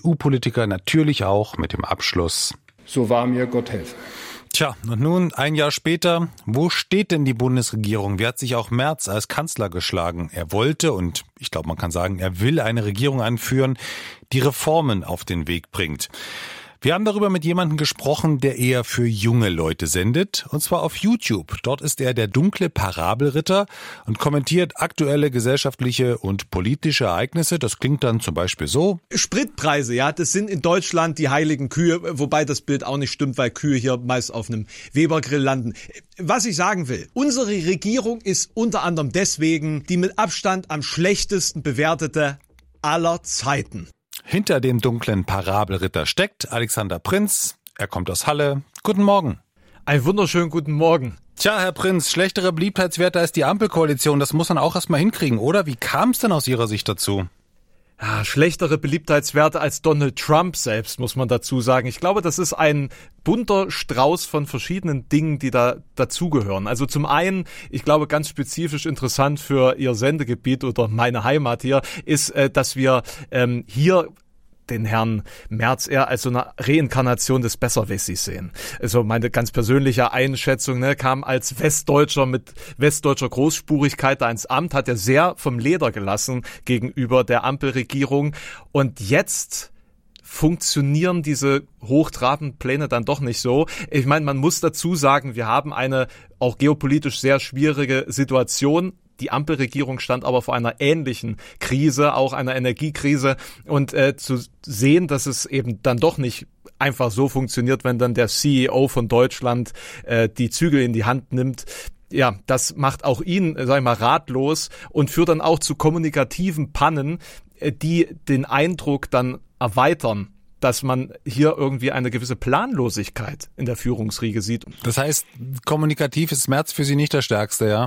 CDU-Politiker natürlich auch mit dem Abschluss: So wahr mir Gott helfe. Tja, und nun, ein Jahr später, wo steht denn die Bundesregierung? Wie hat sich auch Merz als Kanzler geschlagen? Er wollte, und ich glaube, man kann sagen, er will eine Regierung anführen, die Reformen auf den Weg bringt. Wir haben darüber mit jemandem gesprochen, der eher für junge Leute sendet, und zwar auf YouTube. Dort ist er der dunkle Parabelritter und kommentiert aktuelle gesellschaftliche und politische Ereignisse. Das klingt dann zum Beispiel so: Spritpreise, ja, das sind in Deutschland die heiligen Kühe, wobei das Bild auch nicht stimmt, weil Kühe hier meist auf einem Webergrill landen. Was ich sagen will, unsere Regierung ist unter anderem deswegen die mit Abstand am schlechtesten bewertete aller Zeiten. Hinter dem dunklen Parabelritter steckt Alexander Prinz. Er kommt aus Halle. Guten Morgen. Einen wunderschönen guten Morgen. Tja, Herr Prinz, schlechtere Beliebtheitswerte als die Ampelkoalition, das muss man auch erstmal hinkriegen, oder? Wie kam es denn aus Ihrer Sicht dazu? Ja, schlechtere Beliebtheitswerte als Donald Trump selbst, muss man dazu sagen. Ich glaube, das ist ein bunter Strauß von verschiedenen Dingen, die da dazugehören. Also zum einen, ich glaube, ganz spezifisch interessant für Ihr Sendegebiet oder meine Heimat hier, ist, dass wir hier den Herrn Merz eher als so eine Reinkarnation des Besserwissens sehen. Also meine ganz persönliche Einschätzung, kam als Westdeutscher mit westdeutscher Großspurigkeit da ins Amt, hat er sehr vom Leder gelassen gegenüber der Ampelregierung. Und jetzt funktionieren diese hochtrabenden Pläne dann doch nicht so. Ich meine, man muss dazu sagen, wir haben eine auch geopolitisch sehr schwierige Situation. Die Ampelregierung stand aber vor einer ähnlichen Krise, auch einer Energiekrise. Und zu sehen, dass es eben dann doch nicht einfach so funktioniert, wenn dann der CEO von Deutschland die Zügel in die Hand nimmt, ja, das macht auch ihn, sag ich mal, ratlos und führt dann auch zu kommunikativen Pannen, die den Eindruck dann erweitern, dass man hier irgendwie eine gewisse Planlosigkeit in der Führungsriege sieht. Das heißt, kommunikativ ist Merz für Sie nicht der Stärkste, ja?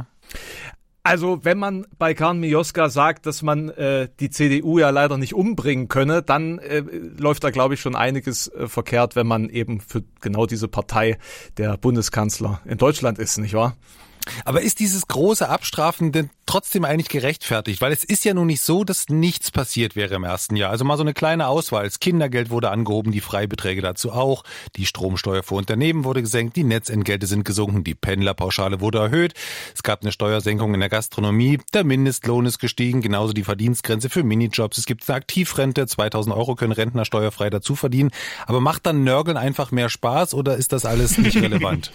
Also wenn man bei Karl Mioska sagt, dass man die CDU ja leider nicht umbringen könne, dann läuft da, glaube ich, schon einiges verkehrt, wenn man eben für genau diese Partei der Bundeskanzler in Deutschland ist, nicht wahr? Aber ist dieses große Abstrafen denn trotzdem eigentlich gerechtfertigt? Weil es ist ja nun nicht so, dass nichts passiert wäre im ersten Jahr. Also mal so eine kleine Auswahl. Das Kindergeld wurde angehoben, die Freibeträge dazu auch. Die Stromsteuer für Unternehmen wurde gesenkt, die Netzentgelte sind gesunken, die Pendlerpauschale wurde erhöht. Es gab eine Steuersenkung in der Gastronomie, der Mindestlohn ist gestiegen, genauso die Verdienstgrenze für Minijobs. Es gibt eine Aktivrente, 2.000 € können Rentner steuerfrei dazu verdienen. Aber macht dann Nörgeln einfach mehr Spaß oder ist das alles nicht relevant?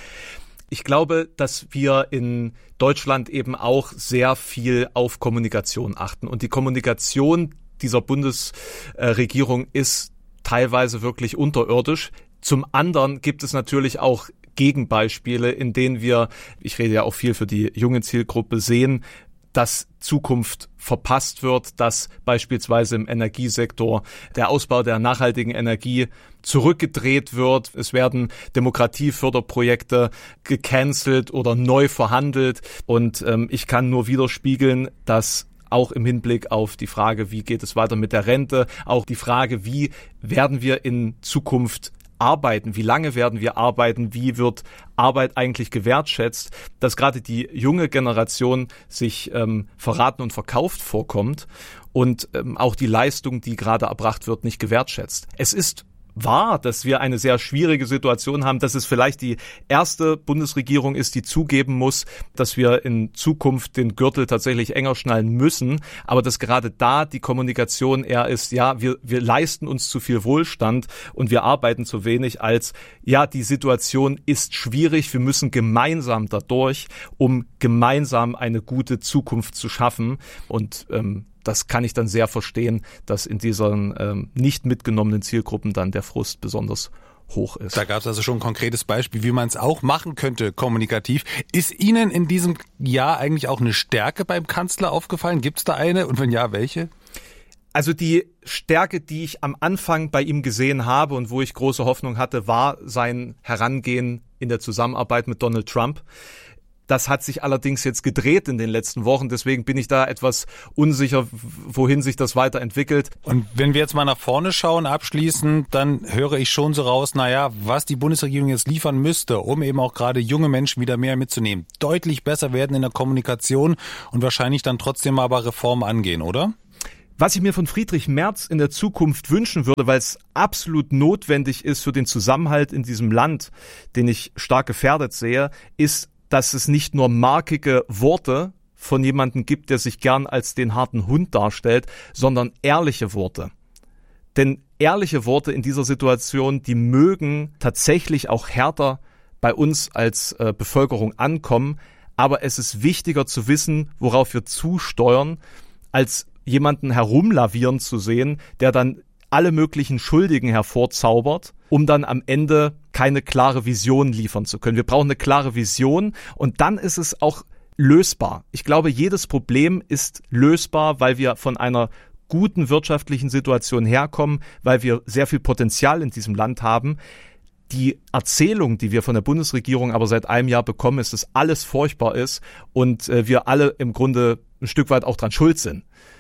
Ich glaube, dass wir in Deutschland eben auch sehr viel auf Kommunikation achten. Und die Kommunikation dieser Bundesregierung ist teilweise wirklich unterirdisch. Zum anderen gibt es natürlich auch Gegenbeispiele, in denen wir, ich rede ja auch viel für die junge Zielgruppe, sehen, dass Zukunft verpasst wird, dass beispielsweise im Energiesektor der Ausbau der nachhaltigen Energie zurückgedreht wird. Es werden Demokratieförderprojekte gecancelt oder neu verhandelt. Und ich kann nur widerspiegeln, dass auch im Hinblick auf die Frage, wie geht es weiter mit der Rente, auch die Frage, wie werden wir in Zukunft arbeiten, wie lange werden wir arbeiten, wie wird Arbeit eigentlich gewertschätzt, dass gerade die junge Generation sich verraten und verkauft vorkommt und auch die Leistung, die gerade erbracht wird, nicht gewertschätzt. Es ist wahr, dass wir eine sehr schwierige Situation haben, dass es vielleicht die erste Bundesregierung ist, die zugeben muss, dass wir in Zukunft den Gürtel tatsächlich enger schnallen müssen, aber dass gerade da die Kommunikation eher ist, ja, wir leisten uns zu viel Wohlstand und wir arbeiten zu wenig, als ja, die Situation ist schwierig, wir müssen gemeinsam dadurch, um gemeinsam eine gute Zukunft zu schaffen. Und das kann ich dann sehr verstehen, dass in diesen nicht mitgenommenen Zielgruppen dann der Frust besonders hoch ist. Da gab es also schon ein konkretes Beispiel, wie man es auch machen könnte, kommunikativ. Ist Ihnen in diesem Jahr eigentlich auch eine Stärke beim Kanzler aufgefallen? Gibt es da eine? Und wenn ja, welche? Also die Stärke, die ich am Anfang bei ihm gesehen habe und wo ich große Hoffnung hatte, war sein Herangehen in der Zusammenarbeit mit Donald Trump. Das hat sich allerdings jetzt gedreht in den letzten Wochen, deswegen bin ich da etwas unsicher, wohin sich das weiterentwickelt. Und wenn wir jetzt mal nach vorne schauen, abschließend, dann höre ich schon so raus, was die Bundesregierung jetzt liefern müsste, um eben auch gerade junge Menschen wieder mehr mitzunehmen. Deutlich besser werden in der Kommunikation und wahrscheinlich dann trotzdem aber Reformen angehen, oder? Was ich mir von Friedrich Merz in der Zukunft wünschen würde, weil es absolut notwendig ist für den Zusammenhalt in diesem Land, den ich stark gefährdet sehe, ist, dass es nicht nur markige Worte von jemandem gibt, der sich gern als den harten Hund darstellt, sondern ehrliche Worte. Denn ehrliche Worte in dieser Situation, die mögen tatsächlich auch härter bei uns als Bevölkerung ankommen, aber es ist wichtiger zu wissen, worauf wir zusteuern, als jemanden herumlavieren zu sehen, der dann alle möglichen Schuldigen hervorzaubert, um dann am Ende keine klare Vision liefern zu können. Wir brauchen eine klare Vision und dann ist es auch lösbar. Ich glaube, jedes Problem ist lösbar, weil wir von einer guten wirtschaftlichen Situation herkommen, weil wir sehr viel Potenzial in diesem Land haben. Die Erzählung, die wir von der Bundesregierung aber seit einem Jahr bekommen, ist, dass alles furchtbar ist und wir alle im Grunde ein Stück weit auch dran schuld sind.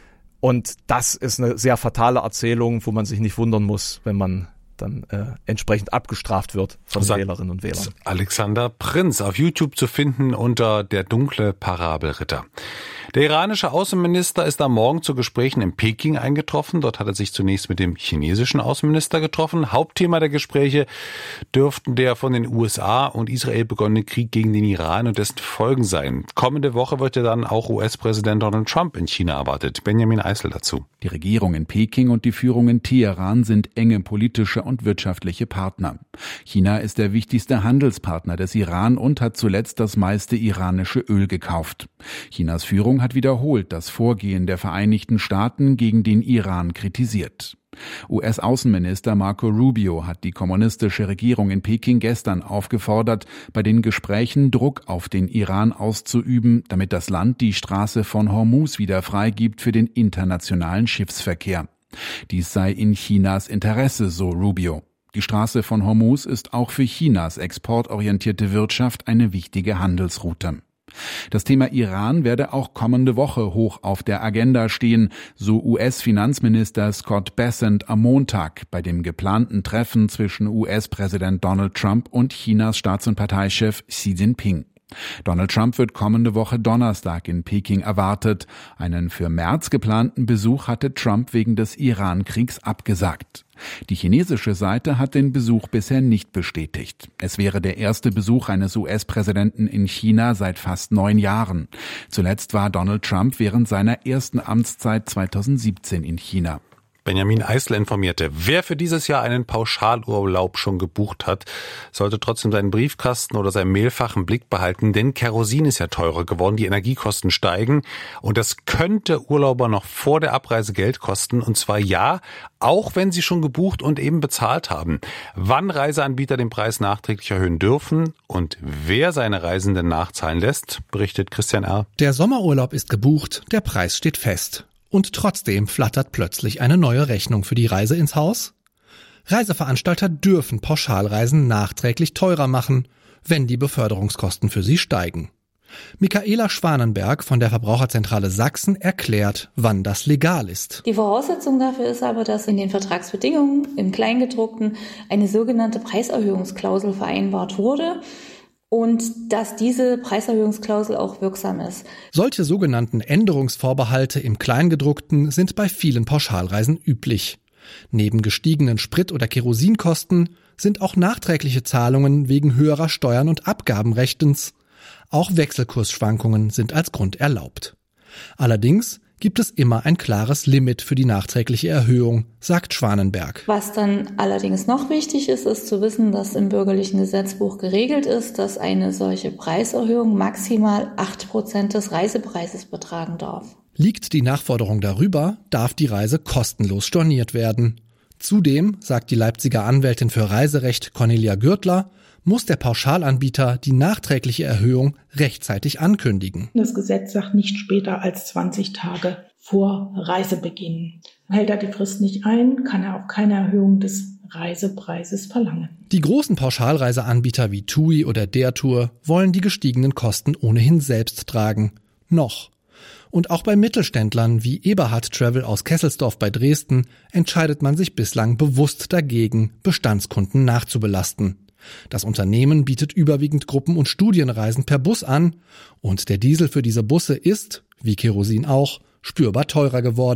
Und das ist eine sehr fatale Erzählung, wo man sich nicht wundern muss, wenn man dann entsprechend abgestraft wird von den Wählerinnen und Wählern. Alexander Prinz, auf YouTube zu finden unter Der dunkle Parabelritter. Der iranische Außenminister ist am Morgen zu Gesprächen in Peking eingetroffen. Dort hat er sich zunächst mit dem chinesischen Außenminister getroffen. Hauptthema der Gespräche dürften der von den USA und Israel begonnene Krieg gegen den Iran und dessen Folgen sein. Kommende Woche wird ja dann auch US-Präsident Donald Trump in China erwartet. Benjamin Eisel dazu. Die Regierung in Peking und die Führung in Teheran sind enge politische und wirtschaftliche Partner. China ist der wichtigste Handelspartner des Iran und hat zuletzt das meiste iranische Öl gekauft. Chinas Führung hat wiederholt das Vorgehen der Vereinigten Staaten gegen den Iran kritisiert. US-Außenminister Marco Rubio hat die kommunistische Regierung in Peking gestern aufgefordert, bei den Gesprächen Druck auf den Iran auszuüben, damit das Land die Straße von Hormuz wieder freigibt für den internationalen Schiffsverkehr. Dies sei in Chinas Interesse, so Rubio. Die Straße von Hormuz ist auch für Chinas exportorientierte Wirtschaft eine wichtige Handelsroute. Das Thema Iran werde auch kommende Woche hoch auf der Agenda stehen, so US-Finanzminister Scott Bessent am Montag bei dem geplanten Treffen zwischen US-Präsident Donald Trump und Chinas Staats- und Parteichef Xi Jinping. Donald Trump wird kommende Woche Donnerstag in Peking erwartet. Einen für März geplanten Besuch hatte Trump wegen des Iran-Kriegs abgesagt. Die chinesische Seite hat den Besuch bisher nicht bestätigt. Es wäre der erste Besuch eines US-Präsidenten in China seit fast 9 Jahren. Zuletzt war Donald Trump während seiner ersten Amtszeit 2017 in China. Benjamin Eisler informierte, wer für dieses Jahr einen Pauschalurlaub schon gebucht hat, sollte trotzdem seinen Briefkasten oder sein Mailfach im Blick behalten, denn Kerosin ist ja teurer geworden, die Energiekosten steigen und das könnte Urlauber noch vor der Abreise Geld kosten und zwar ja, auch wenn sie schon gebucht und eben bezahlt haben. Wann Reiseanbieter den Preis nachträglich erhöhen dürfen und wer seine Reisenden nachzahlen lässt, berichtet Christian R. Der Sommerurlaub ist gebucht, der Preis steht fest. Und trotzdem flattert plötzlich eine neue Rechnung für die Reise ins Haus? Reiseveranstalter dürfen Pauschalreisen nachträglich teurer machen, wenn die Beförderungskosten für sie steigen. Michaela Schwanenberg von der Verbraucherzentrale Sachsen erklärt, wann das legal ist. Die Voraussetzung dafür ist aber, dass in den Vertragsbedingungen im Kleingedruckten eine sogenannte Preiserhöhungsklausel vereinbart wurde. Und dass diese Preiserhöhungsklausel auch wirksam ist. Solche sogenannten Änderungsvorbehalte im Kleingedruckten sind bei vielen Pauschalreisen üblich. Neben gestiegenen Sprit- oder Kerosinkosten sind auch nachträgliche Zahlungen wegen höherer Steuern und Abgabenrechtens. Auch Wechselkursschwankungen sind als Grund erlaubt. Allerdings gibt es immer ein klares Limit für die nachträgliche Erhöhung, sagt Schwanenberg. Was dann allerdings noch wichtig ist, ist zu wissen, dass im bürgerlichen Gesetzbuch geregelt ist, dass eine solche Preiserhöhung maximal 8% des Reisepreises betragen darf. Liegt die Nachforderung darüber, darf die Reise kostenlos storniert werden. Zudem, sagt die Leipziger Anwältin für Reiserecht Cornelia Gürtler, muss der Pauschalanbieter die nachträgliche Erhöhung rechtzeitig ankündigen. Das Gesetz sagt nicht später als 20 Tage vor Reisebeginn. Hält er die Frist nicht ein, kann er auch keine Erhöhung des Reisepreises verlangen. Die großen Pauschalreiseanbieter wie TUI oder Der Tour wollen die gestiegenen Kosten ohnehin selbst tragen. Noch. Und auch bei Mittelständlern wie Eberhard Travel aus Kesselsdorf bei Dresden entscheidet man sich bislang bewusst dagegen, Bestandskunden nachzubelasten. Das Unternehmen bietet überwiegend Gruppen- und Studienreisen per Bus an und der Diesel für diese Busse ist, wie Kerosin auch, spürbar teurer geworden.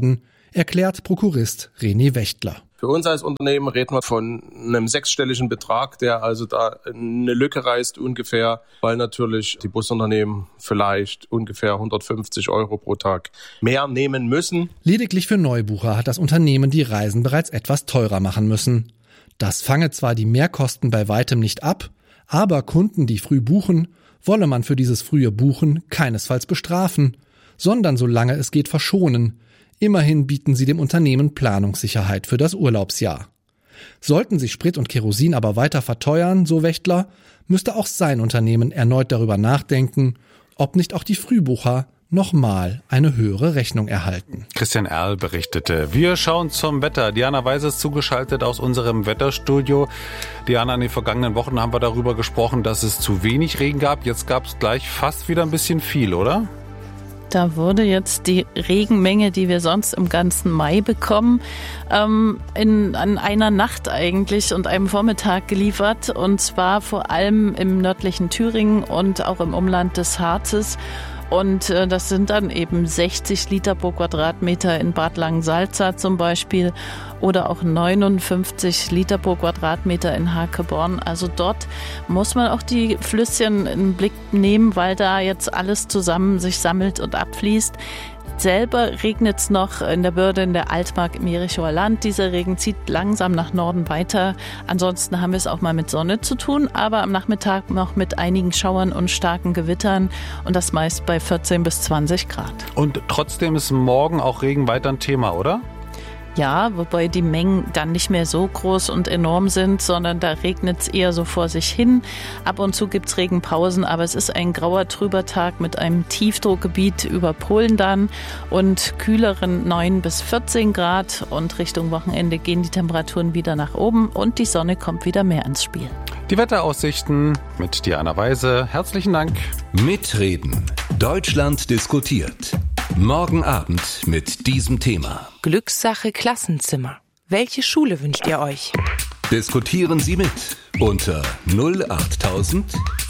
erklärt Prokurist René Wächtler. Für uns als Unternehmen reden wir von einem 6-stelligen Betrag, der also da eine Lücke reißt ungefähr, weil natürlich die Busunternehmen vielleicht ungefähr 150 € pro Tag mehr nehmen müssen. Lediglich für Neubucher hat das Unternehmen die Reisen bereits etwas teurer machen müssen. Das fange zwar die Mehrkosten bei weitem nicht ab, aber Kunden, die früh buchen, wolle man für dieses frühe Buchen keinesfalls bestrafen, sondern solange es geht verschonen. Immerhin bieten sie dem Unternehmen Planungssicherheit für das Urlaubsjahr. Sollten sich Sprit und Kerosin aber weiter verteuern, so Wächtler, müsste auch sein Unternehmen erneut darüber nachdenken, ob nicht auch die Frühbucher nochmal eine höhere Rechnung erhalten. Christian Erl berichtete. Wir schauen zum Wetter. Diana Weise ist zugeschaltet aus unserem Wetterstudio. Diana, in den vergangenen Wochen haben wir darüber gesprochen, dass es zu wenig Regen gab. Jetzt gab es gleich fast wieder ein bisschen viel, oder? Da wurde jetzt die Regenmenge, die wir sonst im ganzen Mai bekommen, an einer Nacht eigentlich und einem Vormittag geliefert. Und zwar vor allem im nördlichen Thüringen und auch im Umland des Harzes. Und das sind dann eben 60 Liter pro Quadratmeter in Bad Langensalza zum Beispiel oder auch 59 Liter pro Quadratmeter in Hakeborn. Also dort muss man auch die Flüsschen in den Blick nehmen, weil da jetzt alles zusammen sich sammelt und abfließt. Selber regnet es noch in der Börde in der Altmark im Jerichower Land. Dieser Regen zieht langsam nach Norden weiter. Ansonsten haben wir es auch mal mit Sonne zu tun, aber am Nachmittag noch mit einigen Schauern und starken Gewittern und das meist bei 14 bis 20 Grad. Und trotzdem ist morgen auch Regen weiter ein Thema, oder? Ja, wobei die Mengen dann nicht mehr so groß und enorm sind, sondern da regnet es eher so vor sich hin. Ab und zu gibt's Regenpausen, aber es ist ein grauer, trüber Tag mit einem Tiefdruckgebiet über Polen dann und kühleren 9 bis 14 Grad. Und Richtung Wochenende gehen die Temperaturen wieder nach oben und die Sonne kommt wieder mehr ins Spiel. Die Wetteraussichten mit Diana Weise. Herzlichen Dank. Mitreden. Deutschland diskutiert. Morgen Abend mit diesem Thema. Glückssache Klassenzimmer. Welche Schule wünscht ihr euch? Diskutieren Sie mit unter 08000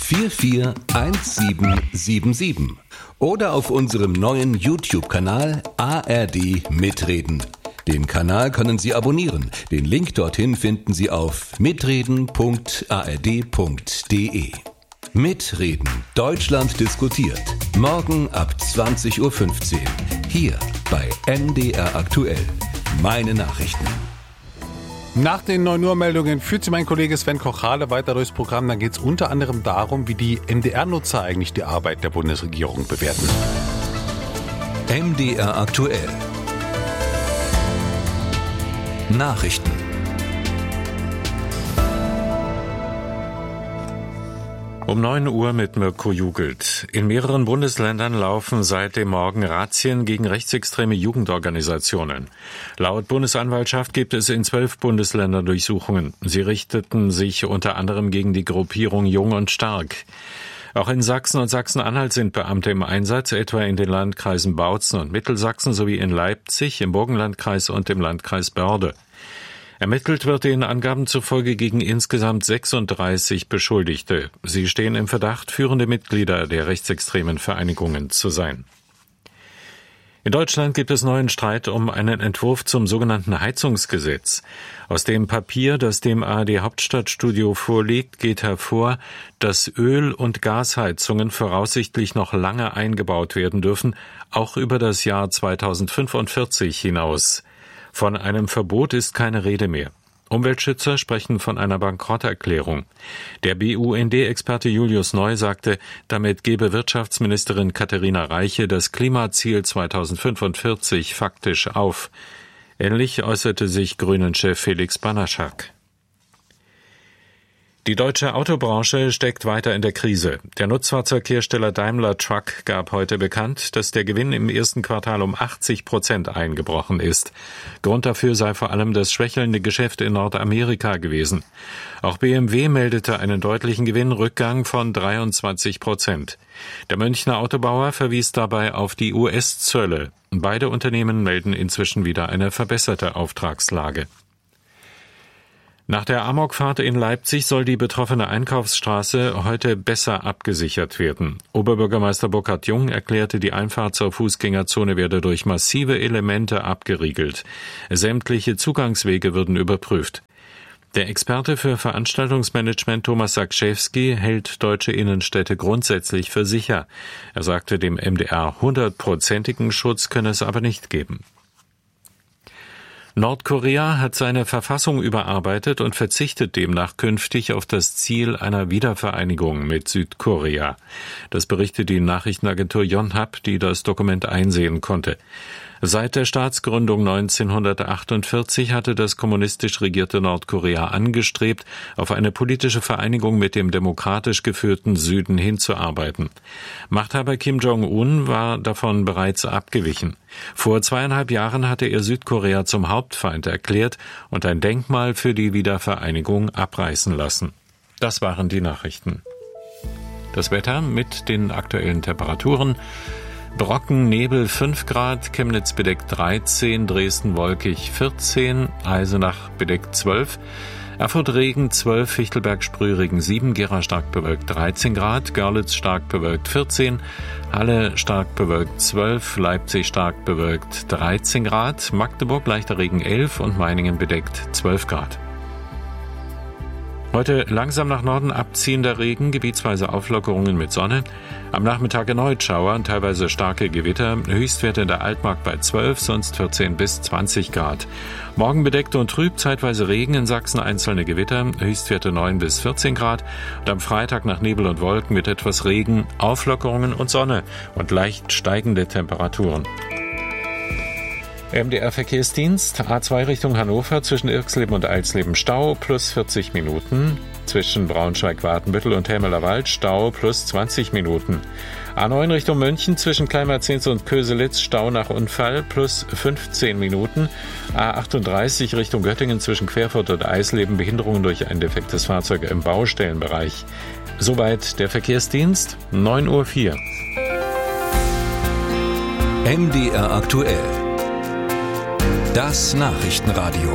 441777 oder auf unserem neuen YouTube-Kanal ARD Mitreden. Den Kanal können Sie abonnieren. Den Link dorthin finden Sie auf mitreden.ard.de. Mitreden. Deutschland diskutiert. Morgen ab 20:15 Uhr. Hier bei MDR aktuell. Meine Nachrichten. Nach den 9 Uhr Meldungen führt Sie mein Kollege Sven Kochale weiter durchs Programm. Dann geht es unter anderem darum, wie die MDR-Nutzer eigentlich die Arbeit der Bundesregierung bewerten. MDR aktuell. Nachrichten. Um 9 Uhr mit Mirko Jugelt. In mehreren Bundesländern laufen seit dem Morgen Razzien gegen rechtsextreme Jugendorganisationen. Laut Bundesanwaltschaft gibt es in 12 Bundesländern Durchsuchungen. Sie richteten sich unter anderem gegen die Gruppierung Jung und Stark. Auch in Sachsen und Sachsen-Anhalt sind Beamte im Einsatz, etwa in den Landkreisen Bautzen und Mittelsachsen sowie in Leipzig, im Burgenlandkreis und im Landkreis Börde. Ermittelt wird den Angaben zufolge gegen insgesamt 36 Beschuldigte. Sie stehen im Verdacht, führende Mitglieder der rechtsextremen Vereinigungen zu sein. In Deutschland gibt es neuen Streit um einen Entwurf zum sogenannten Heizungsgesetz. Aus dem Papier, das dem ARD-Hauptstadtstudio vorliegt, geht hervor, dass Öl- und Gasheizungen voraussichtlich noch lange eingebaut werden dürfen, auch über das Jahr 2045 hinaus. Von einem Verbot ist keine Rede mehr. Umweltschützer sprechen von einer Bankrotterklärung. Der BUND-Experte Julius Neu sagte, damit gebe Wirtschaftsministerin Katharina Reiche das Klimaziel 2045 faktisch auf. Ähnlich äußerte sich Grünen-Chef Felix Banaschak. Die deutsche Autobranche steckt weiter in der Krise. Der Nutzfahrzeughersteller Daimler Truck gab heute bekannt, dass der Gewinn im ersten Quartal um 80% eingebrochen ist. Grund dafür sei vor allem das schwächelnde Geschäft in Nordamerika gewesen. Auch BMW meldete einen deutlichen Gewinnrückgang von 23%. Der Münchner Autobauer verwies dabei auf die US-Zölle. Beide Unternehmen melden inzwischen wieder eine verbesserte Auftragslage. Nach der Amokfahrt in Leipzig soll die betroffene Einkaufsstraße heute besser abgesichert werden. Oberbürgermeister Burkhard Jung erklärte, die Einfahrt zur Fußgängerzone werde durch massive Elemente abgeriegelt. Sämtliche Zugangswege würden überprüft. Der Experte für Veranstaltungsmanagement Thomas Sakschewski hält deutsche Innenstädte grundsätzlich für sicher. Er sagte dem MDR, 100%igen Schutz könne es aber nicht geben. Nordkorea hat seine Verfassung überarbeitet und verzichtet demnach künftig auf das Ziel einer Wiedervereinigung mit Südkorea. Das berichtet die Nachrichtenagentur Yonhap, die das Dokument einsehen konnte. Seit der Staatsgründung 1948 hatte das kommunistisch regierte Nordkorea angestrebt, auf eine politische Vereinigung mit dem demokratisch geführten Süden hinzuarbeiten. Machthaber Kim Jong-un war davon bereits abgewichen. Vor 2,5 Jahren hatte er Südkorea zum Hauptfeind erklärt und ein Denkmal für die Wiedervereinigung abreißen lassen. Das waren die Nachrichten. Das Wetter mit den aktuellen Temperaturen. Brocken, Nebel 5 Grad, Chemnitz bedeckt 13, Dresden wolkig 14, Eisenach bedeckt 12, Erfurt Regen 12, Fichtelberg Sprühregen 7, Gera stark bewölkt 13 Grad, Görlitz stark bewölkt 14, Halle stark bewölkt 12, Leipzig stark bewölkt 13 Grad, Magdeburg leichter Regen 11 und Meiningen bedeckt 12 Grad. Heute langsam nach Norden abziehender Regen, gebietsweise Auflockerungen mit Sonne. Am Nachmittag erneut Schauer und teilweise starke Gewitter. Höchstwerte in der Altmark bei 12, sonst 14 bis 20 Grad. Morgen bedeckt und trüb, zeitweise Regen, in Sachsen einzelne Gewitter. Höchstwerte 9 bis 14 Grad. Und am Freitag nach Nebel und Wolken mit etwas Regen, Auflockerungen und Sonne und leicht steigende Temperaturen. MDR-Verkehrsdienst, A2 Richtung Hannover, zwischen Irxleben und Eilsleben Stau, plus 40 Minuten. Zwischen Braunschweig-Wartenbüttel und Helmeler-Wald Stau, plus 20 Minuten. A9 Richtung München, zwischen Kleinmarzins und Köselitz Stau nach Unfall, plus 15 Minuten. A38 Richtung Göttingen, zwischen Querfurt und Eisleben, Behinderungen durch ein defektes Fahrzeug im Baustellenbereich. Soweit der Verkehrsdienst, 9:04 Uhr. MDR aktuell. Das Nachrichtenradio.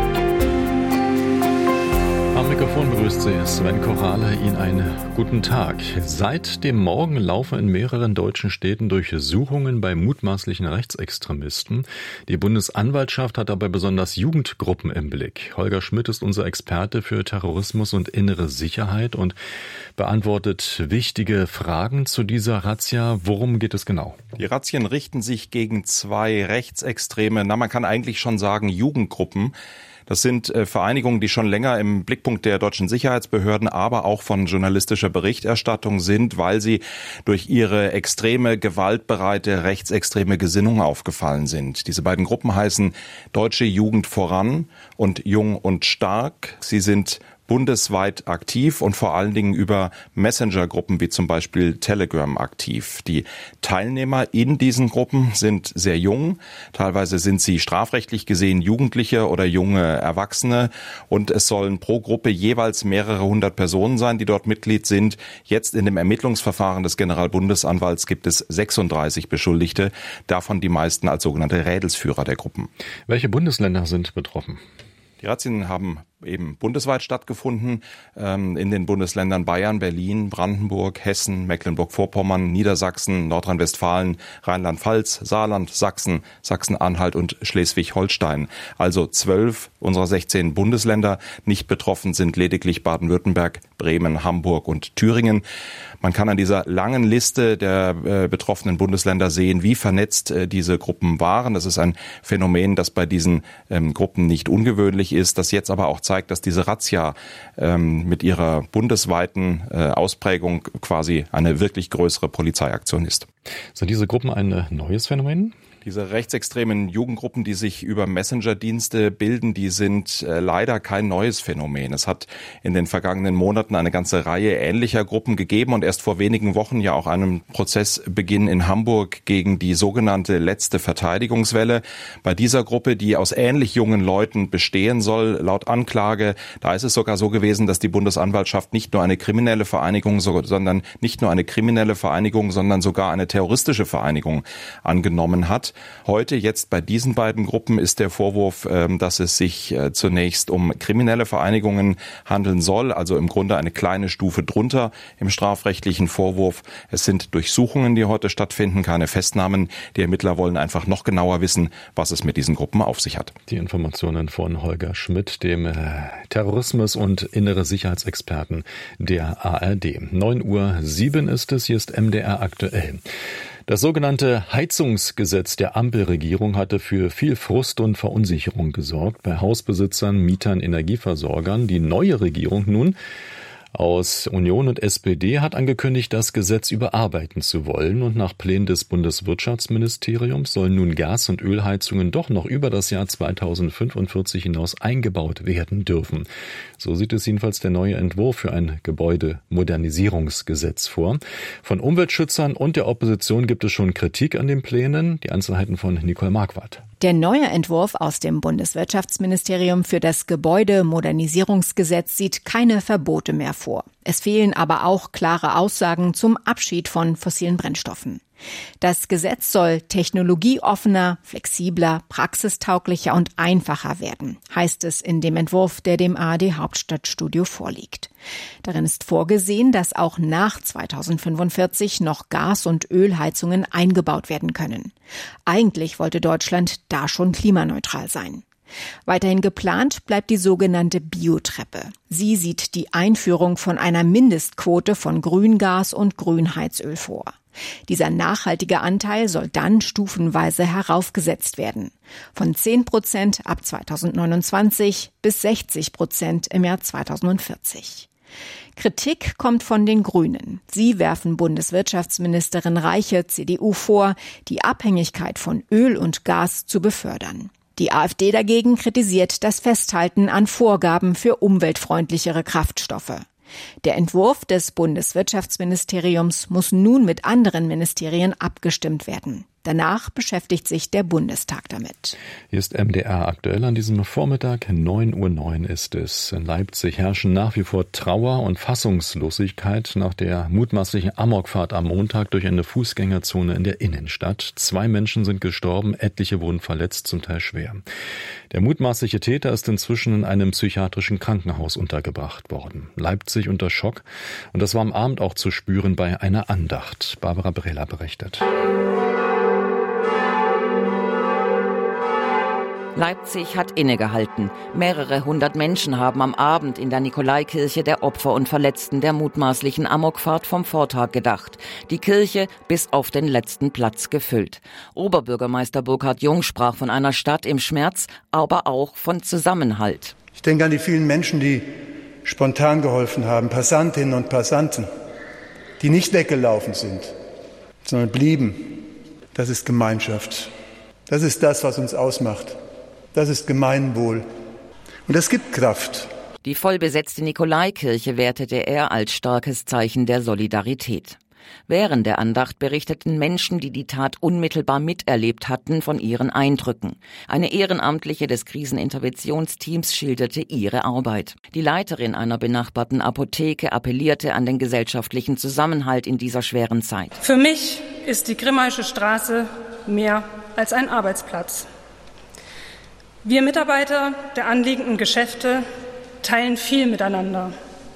Am Mikrofon begrüßt Sie Sven Korale. Ihnen einen guten Tag. Seit dem Morgen laufen in mehreren deutschen Städten Durchsuchungen bei mutmaßlichen Rechtsextremisten. Die Bundesanwaltschaft hat dabei besonders Jugendgruppen im Blick. Holger Schmidt ist unser Experte für Terrorismus und innere Sicherheit und beantwortet wichtige Fragen zu dieser Razzia. Worum geht es genau? Die Razzien richten sich gegen 2 rechtsextreme, man kann eigentlich schon sagen Jugendgruppen. Das sind Vereinigungen, die schon länger im Blickpunkt der deutschen Sicherheitsbehörden, aber auch von journalistischer Berichterstattung sind, weil sie durch ihre extreme, gewaltbereite, rechtsextreme Gesinnung aufgefallen sind. Diese beiden Gruppen heißen Deutsche Jugend voran und Jung und Stark. Sie sind bundesweit aktiv und vor allen Dingen über Messenger-Gruppen wie zum Beispiel Telegram aktiv. Die Teilnehmer in diesen Gruppen sind sehr jung. Teilweise sind sie strafrechtlich gesehen Jugendliche oder junge Erwachsene. Und es sollen pro Gruppe jeweils mehrere 100 Personen sein, die dort Mitglied sind. Jetzt in dem Ermittlungsverfahren des Generalbundesanwalts gibt es 36 Beschuldigte, davon die meisten als sogenannte Rädelsführer der Gruppen. Welche Bundesländer sind betroffen? Die Razzien haben eben bundesweit stattgefunden, in den Bundesländern Bayern, Berlin, Brandenburg, Hessen, Mecklenburg-Vorpommern, Niedersachsen, Nordrhein-Westfalen, Rheinland-Pfalz, Saarland, Sachsen, Sachsen-Anhalt und Schleswig-Holstein. Also 12 unserer 16 Bundesländer. Nicht betroffen sind lediglich Baden-Württemberg, Bremen, Hamburg und Thüringen. Man kann an dieser langen Liste der betroffenen Bundesländer sehen, wie vernetzt diese Gruppen waren. Das ist ein Phänomen, das bei diesen Gruppen nicht ungewöhnlich ist, das jetzt aber auch zeigt, dass diese Razzia mit ihrer bundesweiten Ausprägung quasi eine wirklich größere Polizeiaktion ist. Sind diese Gruppen ein neues Phänomen? Diese rechtsextremen Jugendgruppen, die sich über Messenger-Dienste bilden, die sind leider kein neues Phänomen. Es hat in den vergangenen Monaten eine ganze Reihe ähnlicher Gruppen gegeben und erst vor wenigen Wochen ja auch einen Prozessbeginn in Hamburg gegen die sogenannte letzte Verteidigungswelle. Bei dieser Gruppe, die aus ähnlich jungen Leuten bestehen soll, laut Anklage, da ist es sogar so gewesen, dass die Bundesanwaltschaft nicht nur eine kriminelle Vereinigung, sondern sogar eine terroristische Vereinigung angenommen hat. heute. Jetzt bei diesen beiden Gruppen ist der Vorwurf, dass es sich zunächst um kriminelle Vereinigungen handeln soll, also im Grunde eine kleine Stufe drunter im strafrechtlichen Vorwurf. Es sind Durchsuchungen, die heute stattfinden, keine Festnahmen. Die Ermittler wollen einfach noch genauer wissen, was es mit diesen Gruppen auf sich hat. Die Informationen von Holger Schmidt, dem Terrorismus- und innere Sicherheitsexperten der ARD. 9:07 Uhr ist es, hier ist MDR aktuell. Das sogenannte Heizungsgesetz der Ampelregierung hatte für viel Frust und Verunsicherung gesorgt bei Hausbesitzern, Mietern, Energieversorgern. Die neue Regierung nun aus Union und SPD hat angekündigt, das Gesetz überarbeiten zu wollen, und nach Plänen des Bundeswirtschaftsministeriums sollen nun Gas- und Ölheizungen doch noch über das Jahr 2045 hinaus eingebaut werden dürfen. So sieht es jedenfalls der neue Entwurf für ein Gebäudemodernisierungsgesetz vor. Von Umweltschützern und der Opposition gibt es schon Kritik an den Plänen. Die Einzelheiten von Nicole Marquardt. Der neue Entwurf aus dem Bundeswirtschaftsministerium für das Gebäudemodernisierungsgesetz sieht keine Verbote mehr vor. Es fehlen aber auch klare Aussagen zum Abschied von fossilen Brennstoffen. Das Gesetz soll technologieoffener, flexibler, praxistauglicher und einfacher werden, heißt es in dem Entwurf, der dem ARD-Hauptstadtstudio vorliegt. Darin ist vorgesehen, dass auch nach 2045 noch Gas- und Ölheizungen eingebaut werden können. Eigentlich wollte Deutschland da schon klimaneutral sein. Weiterhin geplant bleibt die sogenannte Biotreppe. Sie sieht die Einführung von einer Mindestquote von Grüngas und Grünheizöl vor. Dieser nachhaltige Anteil soll dann stufenweise heraufgesetzt werden. Von 10% ab 2029 bis 60% im Jahr 2040. Kritik kommt von den Grünen. Sie werfen Bundeswirtschaftsministerin Reiche, CDU, vor, die Abhängigkeit von Öl und Gas zu befördern. Die AfD dagegen kritisiert das Festhalten an Vorgaben für umweltfreundlichere Kraftstoffe. Der Entwurf des Bundeswirtschaftsministeriums muss nun mit anderen Ministerien abgestimmt werden. Danach beschäftigt sich der Bundestag damit. Hier ist MDR aktuell an diesem Vormittag. 9:09 Uhr ist es. In Leipzig herrschen nach wie vor Trauer und Fassungslosigkeit nach der mutmaßlichen Amokfahrt am Montag durch eine Fußgängerzone in der Innenstadt. 2 Menschen sind gestorben, etliche wurden verletzt, zum Teil schwer. Der mutmaßliche Täter ist inzwischen in einem psychiatrischen Krankenhaus untergebracht worden. Leipzig unter Schock. Und das war am Abend auch zu spüren bei einer Andacht. Barbara Brehler berichtet. Leipzig hat innegehalten. Mehrere hundert Menschen haben am Abend in der Nikolaikirche der Opfer und Verletzten der mutmaßlichen Amokfahrt vom Vortag gedacht. Die Kirche bis auf den letzten Platz gefüllt. Oberbürgermeister Burkhard Jung sprach von einer Stadt im Schmerz, aber auch von Zusammenhalt. Ich denke an die vielen Menschen, die spontan geholfen haben, Passantinnen und Passanten, die nicht weggelaufen sind, sondern blieben. Das ist Gemeinschaft. Das ist das, was uns ausmacht. Das ist Gemeinwohl. Und das gibt Kraft. Die vollbesetzte Nikolaikirche wertete er als starkes Zeichen der Solidarität. Während der Andacht berichteten Menschen, die die Tat unmittelbar miterlebt hatten, von ihren Eindrücken. Eine Ehrenamtliche des Kriseninterventionsteams schilderte ihre Arbeit. Die Leiterin einer benachbarten Apotheke appellierte an den gesellschaftlichen Zusammenhalt in dieser schweren Zeit. Für mich ist die Grimmaische Straße mehr als ein Arbeitsplatz. Wir Mitarbeiter der anliegenden Geschäfte teilen viel miteinander.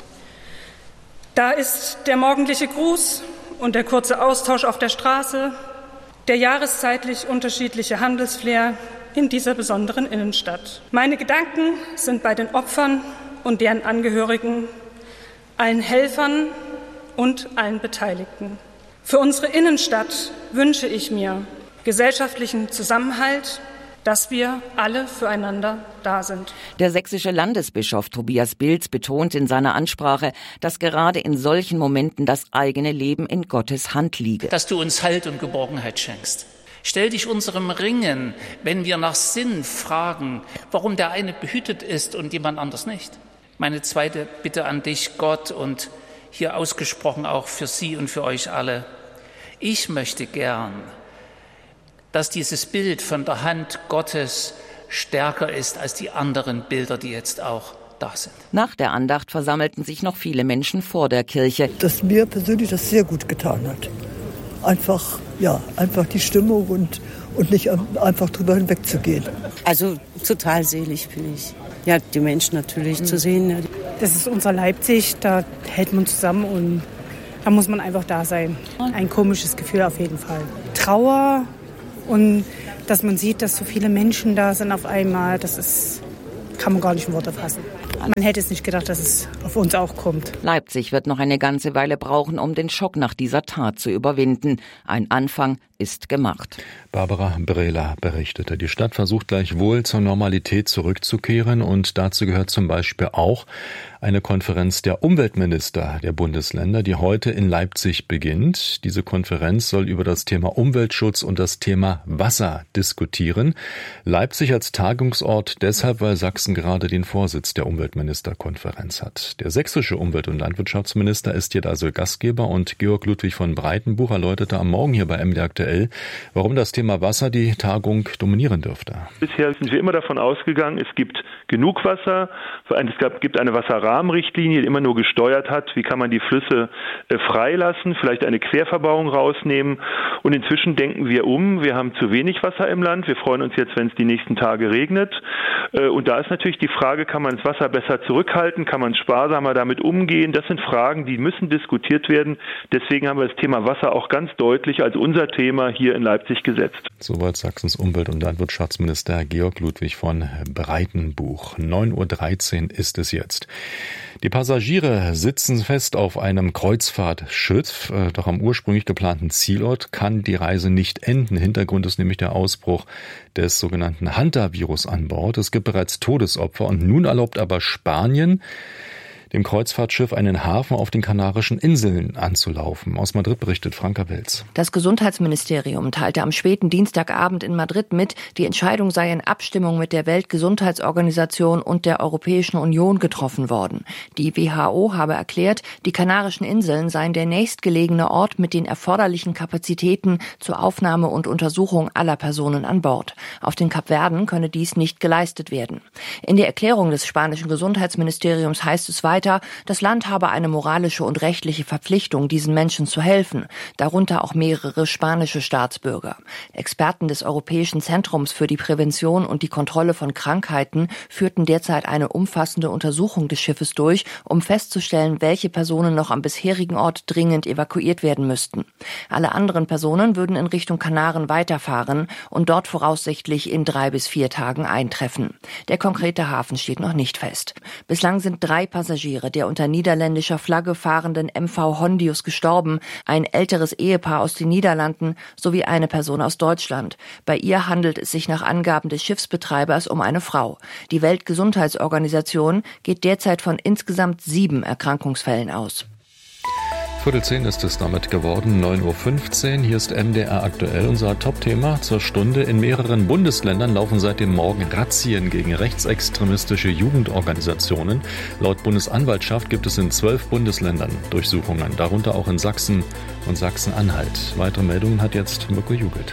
Da ist der morgendliche Gruß und der kurze Austausch auf der Straße, der jahreszeitlich unterschiedliche Handelsflair in dieser besonderen Innenstadt. Meine Gedanken sind bei den Opfern und deren Angehörigen, allen Helfern und allen Beteiligten. Für unsere Innenstadt wünsche ich mir gesellschaftlichen Zusammenhalt, dass wir alle füreinander da sind. Der sächsische Landesbischof Tobias Bilz betont in seiner Ansprache, dass gerade in solchen Momenten das eigene Leben in Gottes Hand liege. Dass du uns Halt und Geborgenheit schenkst. Stell dich unserem Ringen, wenn wir nach Sinn fragen, warum der eine behütet ist und jemand anders nicht. Meine zweite Bitte an dich, Gott, und hier ausgesprochen auch für Sie und für euch alle. Ich möchte gern, dass dieses Bild von der Hand Gottes stärker ist als die anderen Bilder, die jetzt auch da sind. Nach der Andacht versammelten sich noch viele Menschen vor der Kirche. Dass mir persönlich das sehr gut getan hat. Einfach die Stimmung und nicht einfach drüber hinwegzugehen. Also total selig bin ich. Ja, die Menschen natürlich zu sehen. Ja. Das ist unser Leipzig, da hält man zusammen und da muss man einfach da sein. Ein komisches Gefühl auf jeden Fall. Trauer und dass man sieht, dass so viele Menschen da sind auf einmal, kann man gar nicht in Worte fassen. Man hätte es nicht gedacht, dass es auf uns auch kommt. Leipzig wird noch eine ganze Weile brauchen, um den Schock nach dieser Tat zu überwinden. Ein Anfang ist gemacht. Barbara Brehler berichtete. Die Stadt versucht gleichwohl zur Normalität zurückzukehren und dazu gehört zum Beispiel auch eine Konferenz der Umweltminister der Bundesländer, die heute in Leipzig beginnt. Diese Konferenz soll über das Thema Umweltschutz und das Thema Wasser diskutieren. Leipzig als Tagungsort deshalb, weil Sachsen gerade den Vorsitz der Umweltministerkonferenz hat. Der sächsische Umwelt- und Landwirtschaftsminister ist hier also Gastgeber und Georg Ludwig von Breitenbuch erläuterte am Morgen hier bei MDR aktuell, warum das Thema Wasser die Tagung dominieren dürfte. Bisher sind wir immer davon ausgegangen, es gibt genug Wasser. Es gibt eine Wasserrahmenrichtlinie, die immer nur gesteuert hat, wie kann man die Flüsse freilassen, vielleicht eine Querverbauung rausnehmen. Und inzwischen denken wir wir haben zu wenig Wasser im Land. Wir freuen uns jetzt, wenn es die nächsten Tage regnet. Und da ist natürlich die Frage, kann man das Wasser besser zurückhalten, kann man sparsamer damit umgehen? Das sind Fragen, die müssen diskutiert werden. Deswegen haben wir das Thema Wasser auch ganz deutlich als unser Thema hier in Leipzig gesetzt. Soweit Sachsens Umwelt- und Landwirtschaftsminister Georg Ludwig von Breitenbuch. 9.13 Uhr ist es jetzt. Die Passagiere sitzen fest auf einem Kreuzfahrtschiff, doch am ursprünglich geplanten Zielort kann die Reise nicht enden. Hintergrund ist nämlich der Ausbruch des sogenannten Hantavirus an Bord. Es gibt bereits Todesopfer und nun erlaubt aber Spanien dem Kreuzfahrtschiff einen Hafen auf den Kanarischen Inseln anzulaufen. Aus Madrid berichtet Franka Welz. Das Gesundheitsministerium teilte am späten Dienstagabend in Madrid mit, die Entscheidung sei in Abstimmung mit der Weltgesundheitsorganisation und der Europäischen Union getroffen worden. Die WHO habe erklärt, die Kanarischen Inseln seien der nächstgelegene Ort mit den erforderlichen Kapazitäten zur Aufnahme und Untersuchung aller Personen an Bord. Auf den Kapverden könne dies nicht geleistet werden. In der Erklärung des spanischen Gesundheitsministeriums heißt es weiter, das Land habe eine moralische und rechtliche Verpflichtung, diesen Menschen zu helfen, darunter auch mehrere spanische Staatsbürger. Experten des Europäischen Zentrums für die Prävention und die Kontrolle von Krankheiten führten derzeit eine umfassende Untersuchung des Schiffes durch, um festzustellen, welche Personen noch am bisherigen Ort dringend evakuiert werden müssten. Alle anderen Personen würden in Richtung Kanaren weiterfahren und dort voraussichtlich in 3 bis 4 Tagen eintreffen. Der konkrete Hafen steht noch nicht fest. Bislang sind 3 Passagiere der unter niederländischer Flagge fahrenden MV Hondius gestorben, ein älteres Ehepaar aus den Niederlanden sowie eine Person aus Deutschland. Bei ihr handelt es sich nach Angaben des Schiffsbetreibers um eine Frau. Die Weltgesundheitsorganisation geht derzeit von insgesamt 7 Erkrankungsfällen aus. 9:15 ist es damit geworden, 9.15 Uhr. Hier ist MDR aktuell, unser Top-Thema zur Stunde. In mehreren Bundesländern laufen seit dem Morgen Razzien gegen rechtsextremistische Jugendorganisationen. Laut Bundesanwaltschaft gibt es in 12 Bundesländern Durchsuchungen, darunter auch in Sachsen und Sachsen-Anhalt. Weitere Meldungen hat jetzt Mirko Jugelt.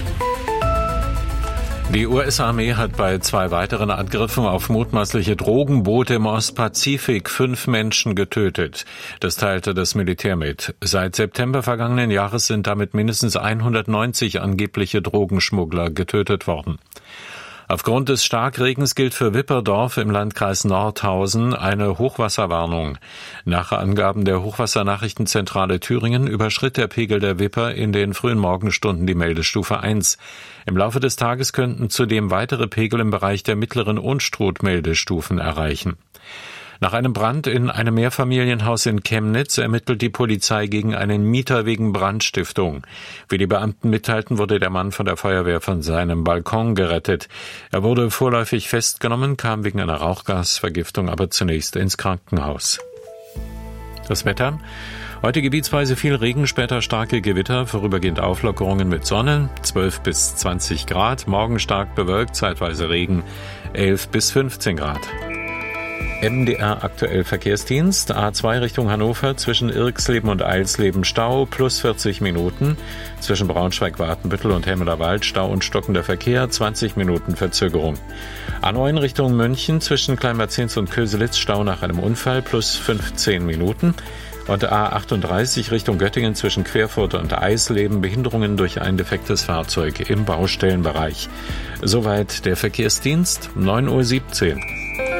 Die US-Armee hat bei 2 weiteren Angriffen auf mutmaßliche Drogenboote im Ostpazifik 5 Menschen getötet. Das teilte das Militär mit. Seit September vergangenen Jahres sind damit mindestens 190 angebliche Drogenschmuggler getötet worden. Aufgrund des Starkregens gilt für Wipperdorf im Landkreis Nordhausen eine Hochwasserwarnung. Nach Angaben der Hochwassernachrichtenzentrale Thüringen überschritt der Pegel der Wipper in den frühen Morgenstunden die Meldestufe 1. Im Laufe des Tages könnten zudem weitere Pegel im Bereich der mittleren Unstrut-Meldestufen erreichen. Nach einem Brand in einem Mehrfamilienhaus in Chemnitz ermittelt die Polizei gegen einen Mieter wegen Brandstiftung. Wie die Beamten mitteilten, wurde der Mann von der Feuerwehr von seinem Balkon gerettet. Er wurde vorläufig festgenommen, kam wegen einer Rauchgasvergiftung aber zunächst ins Krankenhaus. Das Wetter. Heute gebietsweise viel Regen, später starke Gewitter, vorübergehend Auflockerungen mit Sonne, 12 bis 20 Grad. Morgen stark bewölkt, zeitweise Regen, 11 bis 15 Grad. MDR aktuell Verkehrsdienst, A2 Richtung Hannover zwischen Irxleben und Eilsleben Stau plus 40 Minuten, zwischen Braunschweig-Wartenbüttel und Hemmeler-Wald Stau und stockender Verkehr, 20 Minuten Verzögerung. A9 Richtung München zwischen Kleinbad Zins und Köselitz Stau nach einem Unfall plus 15 Minuten. Und A38 Richtung Göttingen zwischen Querfurt und Eisleben, Behinderungen durch ein defektes Fahrzeug im Baustellenbereich. Soweit der Verkehrsdienst, 9:17 Uhr.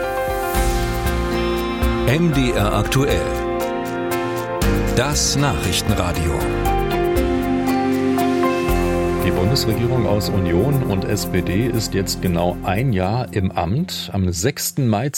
MDR aktuell. Das Nachrichtenradio. Die Bundesregierung aus Union und SPD ist jetzt genau ein Jahr im Amt. Am 6. Mai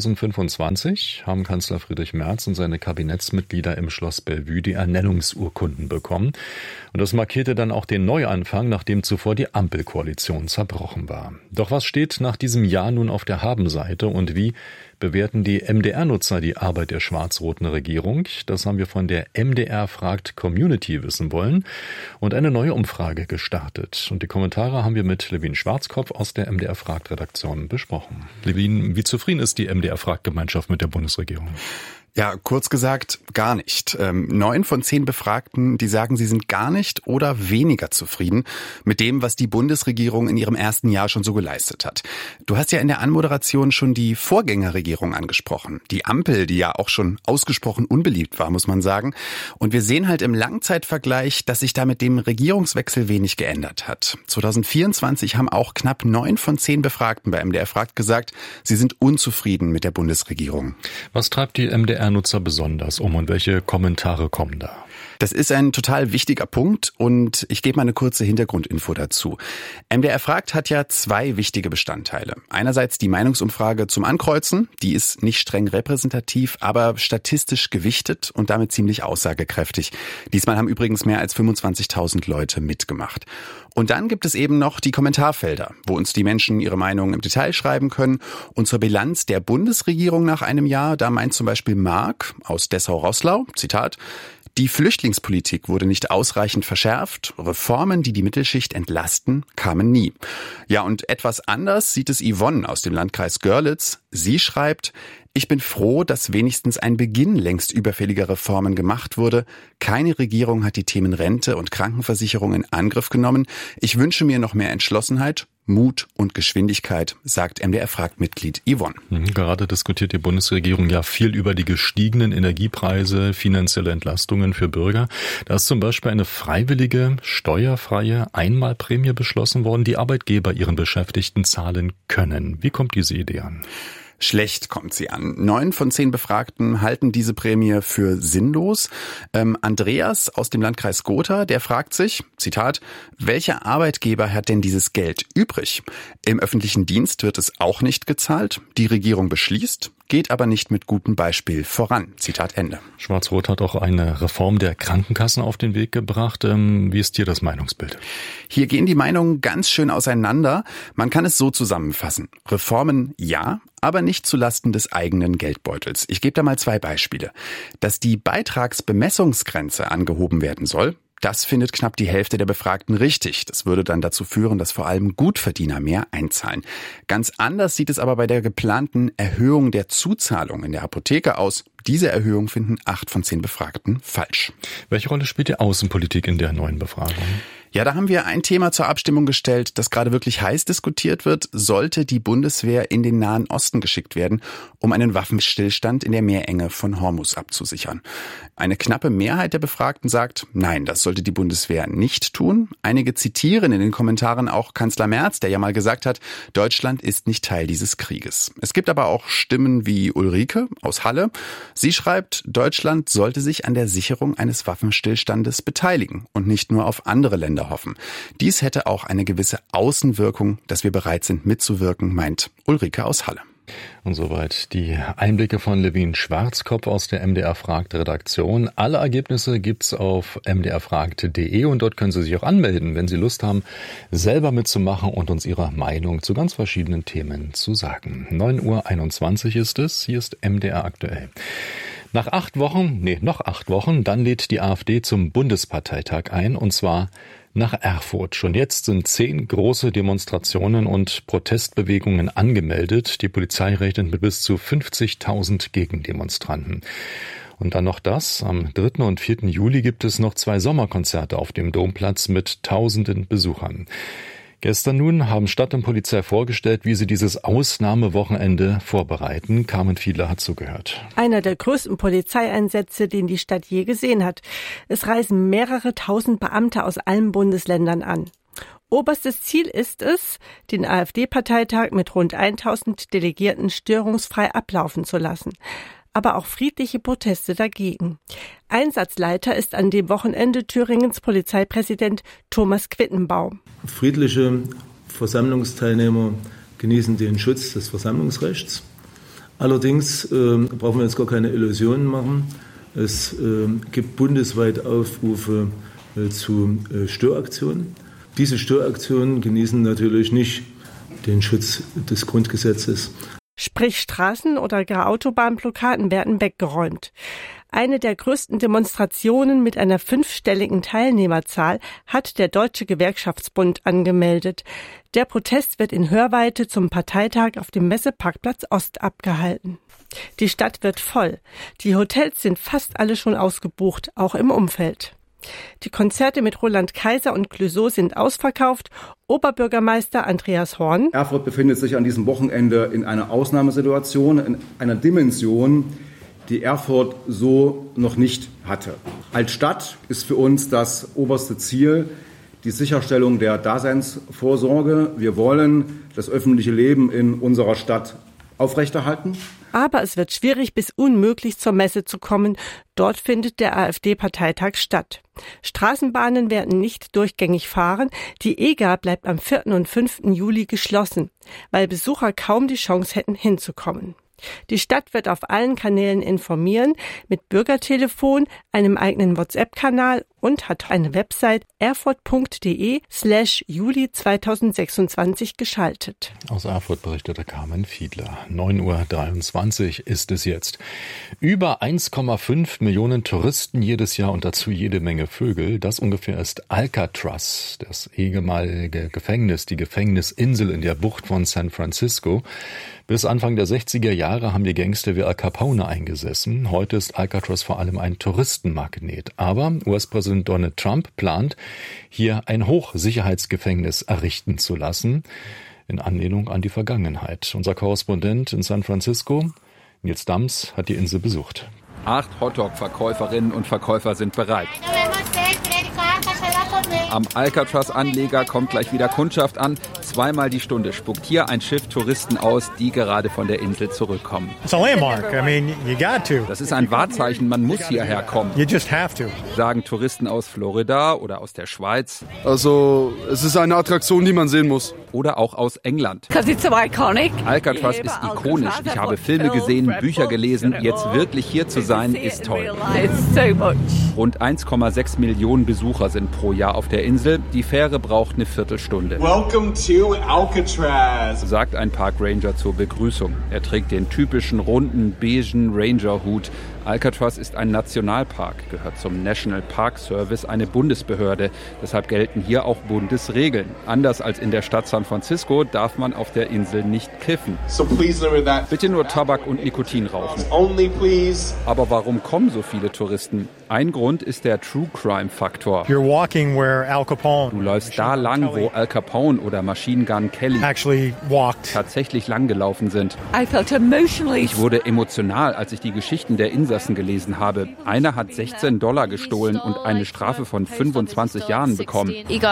2025 haben Kanzler Friedrich Merz und seine Kabinettsmitglieder im Schloss Bellevue die Ernennungsurkunden bekommen. Und das markierte dann auch den Neuanfang, nachdem zuvor die Ampelkoalition zerbrochen war. Doch was steht nach diesem Jahr nun auf der Habenseite und wie bewerten die MDR-Nutzer die Arbeit der schwarz-roten Regierung? Das haben wir von der MDR fragt Community wissen wollen und eine neue Umfrage gestartet. Und die Kommentare haben wir mit Levin Schwarzkopf aus der MDR fragt Redaktion besprochen. Levin, wie zufrieden ist die MDR fragt Gemeinschaft mit der Bundesregierung? Ja, kurz gesagt, gar nicht. 9 von 10 Befragten, die sagen, sie sind gar nicht oder weniger zufrieden mit dem, was die Bundesregierung in ihrem ersten Jahr schon so geleistet hat. Du hast ja in der Anmoderation schon die Vorgängerregierung angesprochen. Die Ampel, die ja auch schon ausgesprochen unbeliebt war, muss man sagen. Und wir sehen halt im Langzeitvergleich, dass sich da mit dem Regierungswechsel wenig geändert hat. 2024 haben auch knapp 9 von 10 Befragten bei MDR fragt gesagt, sie sind unzufrieden mit der Bundesregierung. Was treibt die MDR-Nutzer besonders um und welche Kommentare kommen da? Das ist ein total wichtiger Punkt und ich gebe mal eine kurze Hintergrundinfo dazu. MDR fragt hat ja 2 wichtige Bestandteile. Einerseits die Meinungsumfrage zum Ankreuzen, die ist nicht streng repräsentativ, aber statistisch gewichtet und damit ziemlich aussagekräftig. Diesmal haben übrigens mehr als 25.000 Leute mitgemacht. Und dann gibt es eben noch die Kommentarfelder, wo uns die Menschen ihre Meinung im Detail schreiben können. Und zur Bilanz der Bundesregierung nach einem Jahr, da meint zum Beispiel Marc aus Dessau-Roßlau, Zitat, die Flüchtlingspolitik wurde nicht ausreichend verschärft. Reformen, die die Mittelschicht entlasten, kamen nie. Ja, und etwas anders sieht es Yvonne aus dem Landkreis Görlitz. Sie schreibt, ich bin froh, dass wenigstens ein Beginn längst überfälliger Reformen gemacht wurde. Keine Regierung hat die Themen Rente und Krankenversicherung in Angriff genommen. Ich wünsche mir noch mehr Entschlossenheit, Mut und Geschwindigkeit, sagt MDR fragt Mitglied Yvonne. Gerade diskutiert die Bundesregierung ja viel über die gestiegenen Energiepreise, finanzielle Entlastungen für Bürger. Da ist zum Beispiel eine freiwillige, steuerfreie Einmalprämie beschlossen worden, die Arbeitgeber ihren Beschäftigten zahlen können. Wie kommt diese Idee an? Schlecht kommt sie an. 9 von 10 Befragten halten diese Prämie für sinnlos. Andreas aus dem Landkreis Gotha, der fragt sich, Zitat, welcher Arbeitgeber hat denn dieses Geld übrig? Im öffentlichen Dienst wird es auch nicht gezahlt. Die Regierung beschließt, geht aber nicht mit gutem Beispiel voran. Zitat Ende. Schwarz-Rot hat auch eine Reform der Krankenkassen auf den Weg gebracht. Wie ist dir das Meinungsbild? Hier gehen die Meinungen ganz schön auseinander. Man kann es so zusammenfassen. Reformen ja, aber nicht zulasten des eigenen Geldbeutels. Ich gebe da mal 2 Beispiele. Dass die Beitragsbemessungsgrenze angehoben werden soll, das findet knapp die Hälfte der Befragten richtig. Das würde dann dazu führen, dass vor allem Gutverdiener mehr einzahlen. Ganz anders sieht es aber bei der geplanten Erhöhung der Zuzahlung in der Apotheke aus. Diese Erhöhung finden 8 von 10 Befragten falsch. Welche Rolle spielt die Außenpolitik in der neuen Befragung? Ja, da haben wir ein Thema zur Abstimmung gestellt, das gerade wirklich heiß diskutiert wird. Sollte die Bundeswehr in den Nahen Osten geschickt werden, um einen Waffenstillstand in der Meerenge von Hormuz abzusichern? Eine knappe Mehrheit der Befragten sagt, nein, das sollte die Bundeswehr nicht tun. Einige zitieren in den Kommentaren auch Kanzler Merz, der ja mal gesagt hat, Deutschland ist nicht Teil dieses Krieges. Es gibt aber auch Stimmen wie Ulrike aus Halle. Sie schreibt, Deutschland sollte sich an der Sicherung eines Waffenstillstandes beteiligen und nicht nur auf andere Länder hoffen. Dies hätte auch eine gewisse Außenwirkung, dass wir bereit sind mitzuwirken, meint Ulrike aus Halle. Und soweit die Einblicke von Levin Schwarzkopf aus der MDR fragt Redaktion. Alle Ergebnisse gibt's auf mdrfragt.de und dort können Sie sich auch anmelden, wenn Sie Lust haben, selber mitzumachen und uns Ihre Meinung zu ganz verschiedenen Themen zu sagen. 9:21 Uhr ist es. Hier ist MDR aktuell. Noch 8 Wochen, dann lädt die AfD zum Bundesparteitag ein, und zwar nach Erfurt. Schon jetzt sind 10 große Demonstrationen und Protestbewegungen angemeldet. Die Polizei rechnet mit bis zu 50.000 Gegendemonstranten. Und dann noch das. Am 3. und 4. Juli gibt es noch 2 Sommerkonzerte auf dem Domplatz mit tausenden Besuchern. Gestern nun haben Stadt und Polizei vorgestellt, wie sie dieses Ausnahmewochenende vorbereiten. Carmen Fiedler hat zugehört. Einer der größten Polizeieinsätze, den die Stadt je gesehen hat. Es reisen mehrere tausend Beamte aus allen Bundesländern an. Oberstes Ziel ist es, den AfD-Parteitag mit rund 1000 Delegierten störungsfrei ablaufen zu lassen. Aber auch friedliche Proteste dagegen. Einsatzleiter ist an dem Wochenende Thüringens Polizeipräsident Thomas Quittenbaum. Friedliche Versammlungsteilnehmer genießen den Schutz des Versammlungsrechts. Allerdings brauchen wir jetzt gar keine Illusionen machen. Es gibt bundesweit Aufrufe zu Störaktionen. Diese Störaktionen genießen natürlich nicht den Schutz des Grundgesetzes. Sprich, Straßen- oder gar Autobahnblockaden werden weggeräumt. Eine der größten Demonstrationen mit einer 5-stelligen Teilnehmerzahl hat der Deutsche Gewerkschaftsbund angemeldet. Der Protest wird in Hörweite zum Parteitag auf dem Messeparkplatz Ost abgehalten. Die Stadt wird voll. Die Hotels sind fast alle schon ausgebucht, auch im Umfeld. Die Konzerte mit Roland Kaiser und Clouseau sind ausverkauft. Oberbürgermeister Andreas Horn. Erfurt befindet sich an diesem Wochenende in einer Ausnahmesituation, in einer Dimension, die Erfurt so noch nicht hatte. Als Stadt ist für uns das oberste Ziel die Sicherstellung der Daseinsvorsorge. Wir wollen das öffentliche Leben in unserer Stadt aufrechterhalten. Aber es wird schwierig bis unmöglich zur Messe zu kommen. Dort findet der AfD-Parteitag statt. Straßenbahnen werden nicht durchgängig fahren. Die EGA bleibt am 4. und 5. Juli geschlossen, weil Besucher kaum die Chance hätten, hinzukommen. Die Stadt wird auf allen Kanälen informieren, mit Bürgertelefon, einem eigenen WhatsApp-Kanal und hat eine Website erfurt.de/Juli 2026 geschaltet. Aus Erfurt berichtete Carmen Fiedler. 9:23 Uhr ist es jetzt. Über 1,5 Millionen Touristen jedes Jahr und dazu jede Menge Vögel. Das ungefähr ist Alcatraz, das ehemalige Gefängnis, die Gefängnisinsel in der Bucht von San Francisco. Bis Anfang der 60er Jahre haben die Gangster wie Al Capone eingesessen. Heute ist Alcatraz vor allem ein Touristenmagnet. Aber US-Präsident Donald Trump plant, hier ein Hochsicherheitsgefängnis errichten zu lassen, in Anlehnung an die Vergangenheit. Unser Korrespondent in San Francisco, Nils Dams, hat die Insel besucht. 8 Hotdog-Verkäuferinnen und Verkäufer sind bereit. Am Alcatraz-Anleger kommt gleich wieder Kundschaft an. 2-mal die Stunde spuckt hier ein Schiff Touristen aus, die gerade von der Insel zurückkommen. Das ist ein Wahrzeichen, man muss hierher kommen. Sagen Touristen aus Florida oder aus der Schweiz. Also, es ist eine Attraktion, die man sehen muss. Oder auch aus England. Alcatraz ist ikonisch. Ich habe Filme gesehen, Bücher gelesen. Jetzt wirklich hier zu sein, ist toll. Rund 1,6 Millionen Besucher sind pro Jahr auf der Insel. Die Fähre braucht eine Viertelstunde. Welcome to Alcatraz, sagt ein Parkranger zur Begrüßung. Er trägt den typischen runden, beigen Ranger-Hut. Alcatraz ist ein Nationalpark, gehört zum National Park Service, eine Bundesbehörde. Deshalb gelten hier auch Bundesregeln. Anders als in der Stadt San Francisco darf man auf der Insel nicht kiffen. Bitte nur Tabak und Nikotin rauchen. Aber warum kommen so viele Touristen? Ein Grund ist der True-Crime-Faktor. Du läufst da lang, wo Al Capone oder Machine Gun Kelly tatsächlich langgelaufen sind. Ich wurde emotional, als ich die Geschichten der Insassen gelesen habe. Einer hat $16 gestohlen und eine Strafe von 25 Jahren bekommen.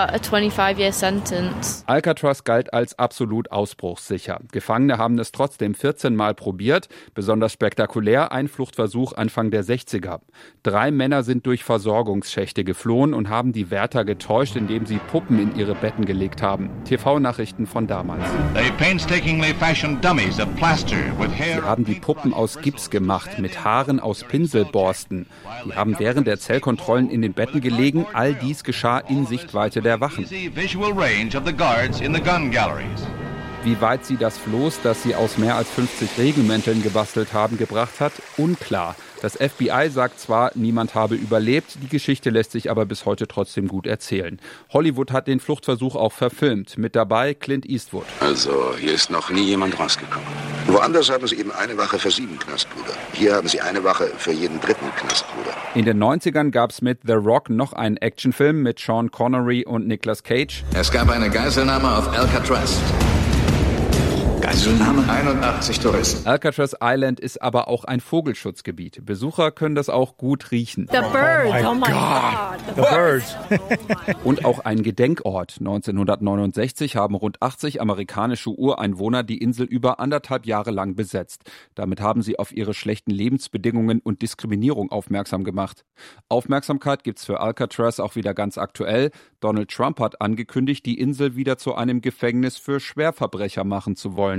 Alcatraz galt als absolut ausbruchssicher. Gefangene haben es trotzdem 14 Mal probiert. Besonders spektakulär ein Fluchtversuch Anfang der 60er. 3 Männer sind durch Versorgungsschächte geflohen und haben die Wärter getäuscht, indem sie Puppen in ihre Betten gelegt haben. TV-Nachrichten von damals. Sie haben die Puppen aus Gips gemacht, mit Haaren aus Pinselborsten. Die haben während der Zellkontrollen in den Betten gelegen. All dies geschah in Sichtweite der Wachen. Wie weit sie das Floß, das sie aus mehr als 50 Regenmänteln gebastelt haben, gebracht hat, unklar. Das FBI sagt zwar, niemand habe überlebt, die Geschichte lässt sich aber bis heute trotzdem gut erzählen. Hollywood hat den Fluchtversuch auch verfilmt. Mit dabei Clint Eastwood. Also, hier ist noch nie jemand rausgekommen. Woanders haben sie eben eine Wache für 7 Knastbrüder. Hier haben sie eine Wache für jeden 3. Knastbruder. In den 90ern gab es mit The Rock noch einen Actionfilm mit Sean Connery und Nicolas Cage. Es gab eine Geiselnahme auf Alcatraz. Geiselnahme? 81 Touristen. Alcatraz Island ist aber auch ein Vogelschutzgebiet. Besucher können das auch gut riechen. The birds, oh my God. The birds. Und auch ein Gedenkort. 1969 haben rund 80 amerikanische Ureinwohner die Insel über 1,5 Jahre lang besetzt. Damit haben sie auf ihre schlechten Lebensbedingungen und Diskriminierung aufmerksam gemacht. Aufmerksamkeit gibt's für Alcatraz auch wieder ganz aktuell. Donald Trump hat angekündigt, die Insel wieder zu einem Gefängnis für Schwerverbrecher machen zu wollen.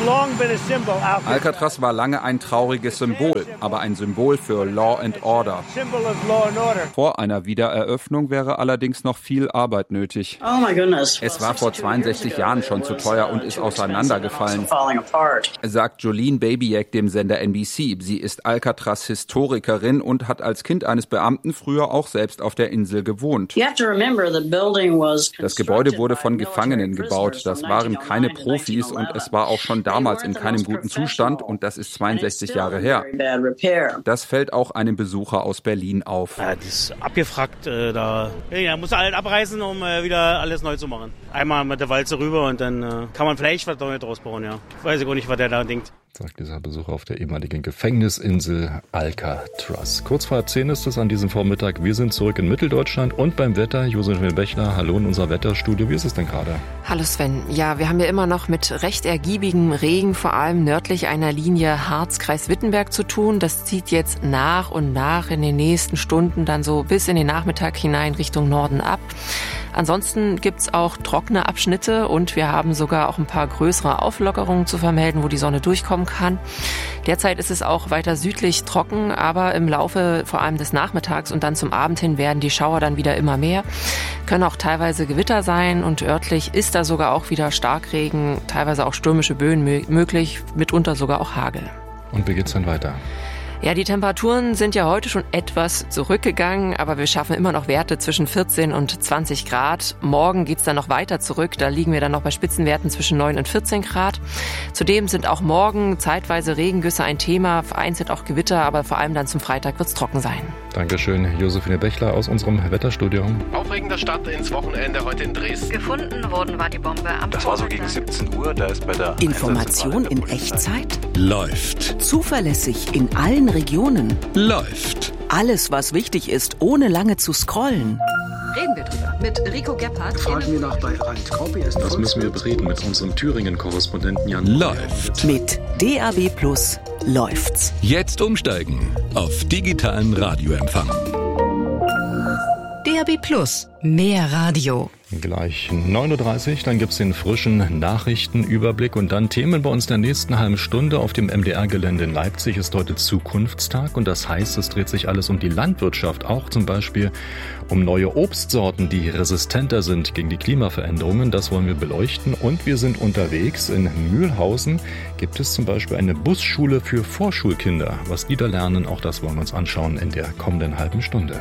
Alcatraz war lange ein trauriges Symbol, aber ein Symbol für Law and Order. Vor einer Wiedereröffnung wäre allerdings noch viel Arbeit nötig. Oh my goodness. Es war vor 62 Jahren schon zu teuer und ist auseinandergefallen, sagt Jolene Babiak dem Sender NBC. Sie ist Alcatraz-Historikerin und hat als Kind eines Beamten früher auch selbst auf der Insel gewohnt. Das Gebäude wurde von Gefangenen gebaut. Das waren keine Profis und es war auch schon damals in keinem guten Zustand und das ist 62 Jahre her. Das fällt auch einem Besucher aus Berlin auf. Ja, das ist abgefragt. Da muss er halt abreißen, um wieder alles neu zu machen. Einmal mit der Walze rüber und dann kann man vielleicht was Neues draus bauen. Ja. Weiß ich auch nicht, was der da denkt. Sagt dieser Besucher auf der ehemaligen Gefängnisinsel Alcatraz. Kurz vor 10 ist es an diesem Vormittag. Wir sind zurück in Mitteldeutschland und beim Wetter. Josephine Bechler, hallo in unser Wetterstudio. Wie ist es denn gerade? Hallo Sven. Ja, wir haben ja immer noch mit recht ergiebigem Regen, vor allem nördlich einer Linie Harz-Kreis-Wittenberg zu tun. Das zieht jetzt nach und nach in den nächsten Stunden dann so bis in den Nachmittag hinein Richtung Norden ab. Ansonsten gibt's auch trockene Abschnitte und wir haben sogar auch ein paar größere Auflockerungen zu vermelden, wo die Sonne durchkommen kann. Derzeit ist es auch weiter südlich trocken, aber im Laufe vor allem des Nachmittags und dann zum Abend hin werden die Schauer dann wieder immer mehr. Können auch teilweise Gewitter sein und örtlich ist da sogar auch wieder Starkregen, teilweise auch stürmische Böen möglich, mitunter sogar auch Hagel. Und wie geht's dann weiter? Ja, die Temperaturen sind ja heute schon etwas zurückgegangen, aber wir schaffen immer noch Werte zwischen 14 und 20 Grad. Morgen geht's dann noch weiter zurück, da liegen wir dann noch bei Spitzenwerten zwischen 9 und 14 Grad. Zudem sind auch morgen zeitweise Regengüsse ein Thema, vereinzelt auch Gewitter, aber vor allem dann zum Freitag wird's trocken sein. Dankeschön, Josephine Bechler aus unserem Wetterstudio. Aufregender Start ins Wochenende heute in Dresden. Gefunden worden war die Bombe am Das war so gegen 17 Uhr, da ist bei der Information in Echtzeit? Läuft. Zuverlässig in allen Regionen? Läuft. Alles, was wichtig ist, ohne lange zu scrollen? Reden wir drüber mit Rico Gebhardt. Fragen wir nach bei Randkopi. Das müssen wir bereden mit unserem Thüringen-Korrespondenten Jan. Läuft. Mit DAB+ läuft's. Jetzt umsteigen auf digitalen Radioempfang. DAB+, mehr Radio. Gleich 9.30 Uhr, dann gibt's den frischen Nachrichtenüberblick und dann Themen bei uns der nächsten halben Stunde. Auf dem MDR-Gelände in Leipzig ist heute Zukunftstag und das heißt, es dreht sich alles um die Landwirtschaft, auch zum Beispiel um neue Obstsorten, die resistenter sind gegen die Klimaveränderungen. Das wollen wir beleuchten und wir sind unterwegs. In Mühlhausen gibt es zum Beispiel eine Busschule für Vorschulkinder. Was die da lernen, auch das wollen wir uns anschauen in der kommenden halben Stunde.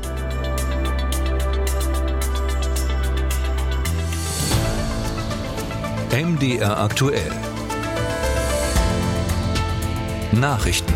MDR aktuell. Nachrichten.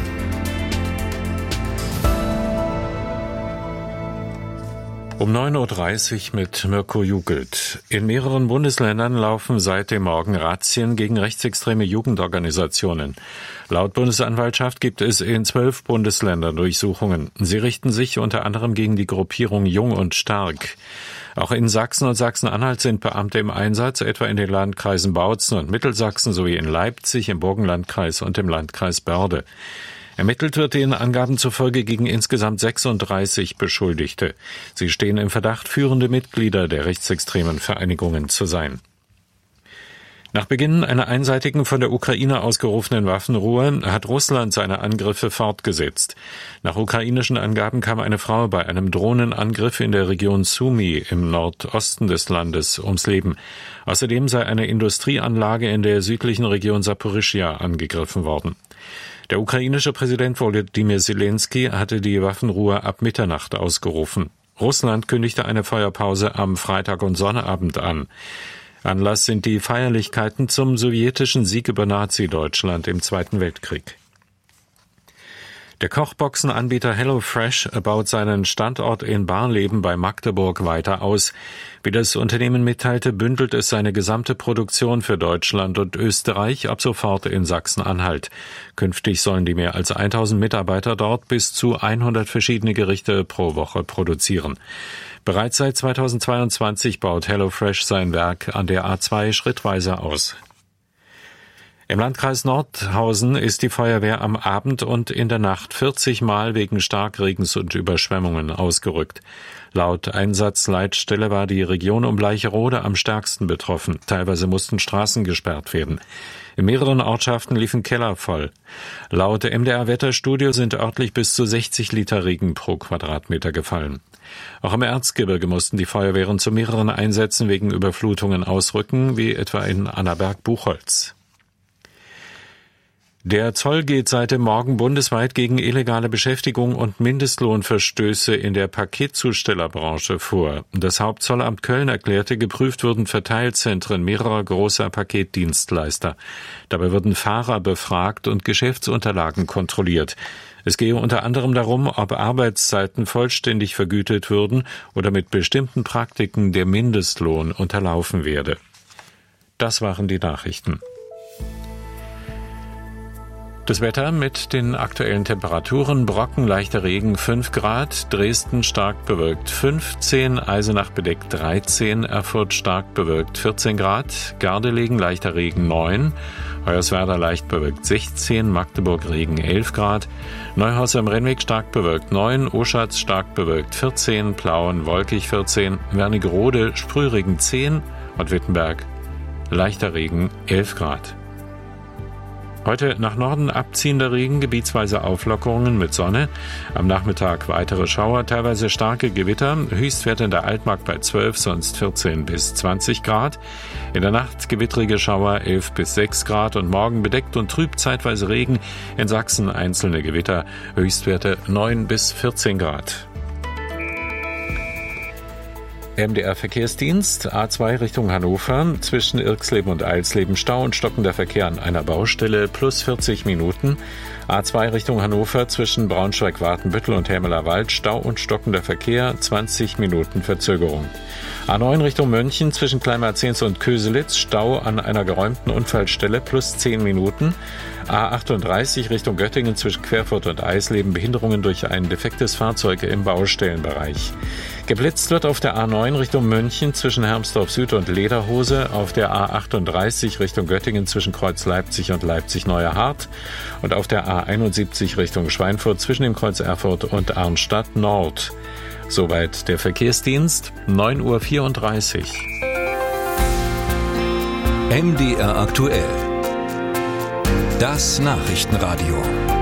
Um 9.30 Uhr mit Mirko Jugelt. In mehreren Bundesländern laufen seit dem Morgen Razzien gegen rechtsextreme Jugendorganisationen. Laut Bundesanwaltschaft gibt es in 12 Bundesländern Durchsuchungen. Sie richten sich unter anderem gegen die Gruppierung Jung und Stark. Auch in Sachsen und Sachsen-Anhalt sind Beamte im Einsatz, etwa in den Landkreisen Bautzen und Mittelsachsen sowie in Leipzig, im Burgenlandkreis und im Landkreis Börde. Ermittelt wird den Angaben zufolge gegen insgesamt 36 Beschuldigte. Sie stehen im Verdacht, führende Mitglieder der rechtsextremen Vereinigungen zu sein. Nach Beginn einer einseitigen von der Ukraine ausgerufenen Waffenruhe hat Russland seine Angriffe fortgesetzt. Nach ukrainischen Angaben kam eine Frau bei einem Drohnenangriff in der Region Sumy im Nordosten des Landes ums Leben. Außerdem sei eine Industrieanlage in der südlichen Region Saporischschja angegriffen worden. Der ukrainische Präsident Volodymyr Zelensky hatte die Waffenruhe ab Mitternacht ausgerufen. Russland kündigte eine Feuerpause am Freitag und Sonnabend an. Anlass sind die Feierlichkeiten zum sowjetischen Sieg über Nazi-Deutschland im Zweiten Weltkrieg. Der Kochboxenanbieter HelloFresh baut seinen Standort in Barleben bei Magdeburg weiter aus. Wie das Unternehmen mitteilte, bündelt es seine gesamte Produktion für Deutschland und Österreich ab sofort in Sachsen-Anhalt. Künftig sollen die mehr als 1000 Mitarbeiter dort bis zu 100 verschiedene Gerichte pro Woche produzieren. Bereits seit 2022 baut HelloFresh sein Werk an der A2 schrittweise aus. Im Landkreis Nordhausen ist die Feuerwehr am Abend und in der Nacht 40 Mal wegen Starkregens und Überschwemmungen ausgerückt. Laut Einsatzleitstelle war die Region um Bleicherode am stärksten betroffen. Teilweise mussten Straßen gesperrt werden. In mehreren Ortschaften liefen Keller voll. Laut MDR-Wetterstudio sind örtlich bis zu 60 Liter Regen pro Quadratmeter gefallen. Auch im Erzgebirge mussten die Feuerwehren zu mehreren Einsätzen wegen Überflutungen ausrücken, wie etwa in Annaberg-Buchholz. Der Zoll geht seit dem Morgen bundesweit gegen illegale Beschäftigung und Mindestlohnverstöße in der Paketzustellerbranche vor. Das Hauptzollamt Köln erklärte, geprüft würden Verteilzentren mehrerer großer Paketdienstleister. Dabei würden Fahrer befragt und Geschäftsunterlagen kontrolliert. Es gehe unter anderem darum, ob Arbeitszeiten vollständig vergütet würden oder mit bestimmten Praktiken der Mindestlohn unterlaufen werde. Das waren die Nachrichten. Das Wetter mit den aktuellen Temperaturen: Brocken, leichter Regen 5 Grad, Dresden stark bewölkt 15, Eisenach bedeckt 13, Erfurt stark bewölkt 14 Grad, Gardelegen leichter Regen 9, Hoyerswerda leicht bewölkt 16, Magdeburg Regen 11 Grad, Neuhaus am Rennweg stark bewölkt 9, Oschatz stark bewölkt 14, Plauen wolkig 14, Wernigerode Sprühregen 10 und Wittenberg leichter Regen 11 Grad. Heute nach Norden abziehender Regen, gebietsweise Auflockerungen mit Sonne. Am Nachmittag weitere Schauer, teilweise starke Gewitter. Höchstwerte in der Altmark bei 12, sonst 14 bis 20 Grad. In der Nacht gewittrige Schauer 11 bis 6 Grad und morgen bedeckt und trüb, zeitweise Regen. In Sachsen einzelne Gewitter. Höchstwerte 9 bis 14 Grad. MDR-Verkehrsdienst, A2 Richtung Hannover, zwischen Irxleben und Eilsleben Stau und stockender Verkehr an einer Baustelle, plus 40 Minuten. A2 Richtung Hannover, zwischen Braunschweig-Watenbüttel und Hämelerwald, Stau und stockender Verkehr, 20 Minuten Verzögerung. A9 Richtung München, zwischen Kleinmarzens und Köselitz, Stau an einer geräumten Unfallstelle, plus 10 Minuten. A38 Richtung Göttingen, zwischen Querfurt und Eisleben, Behinderungen durch ein defektes Fahrzeug im Baustellenbereich. Geblitzt wird auf der A9 Richtung München zwischen Hermsdorf Süd und Lederhose, auf der A38 Richtung Göttingen zwischen Kreuz Leipzig und Leipzig-Neuerhardt und auf der A71 Richtung Schweinfurt zwischen dem Kreuz Erfurt und Arnstadt Nord. Soweit der Verkehrsdienst, 9:34 Uhr. MDR aktuell. Das Nachrichtenradio.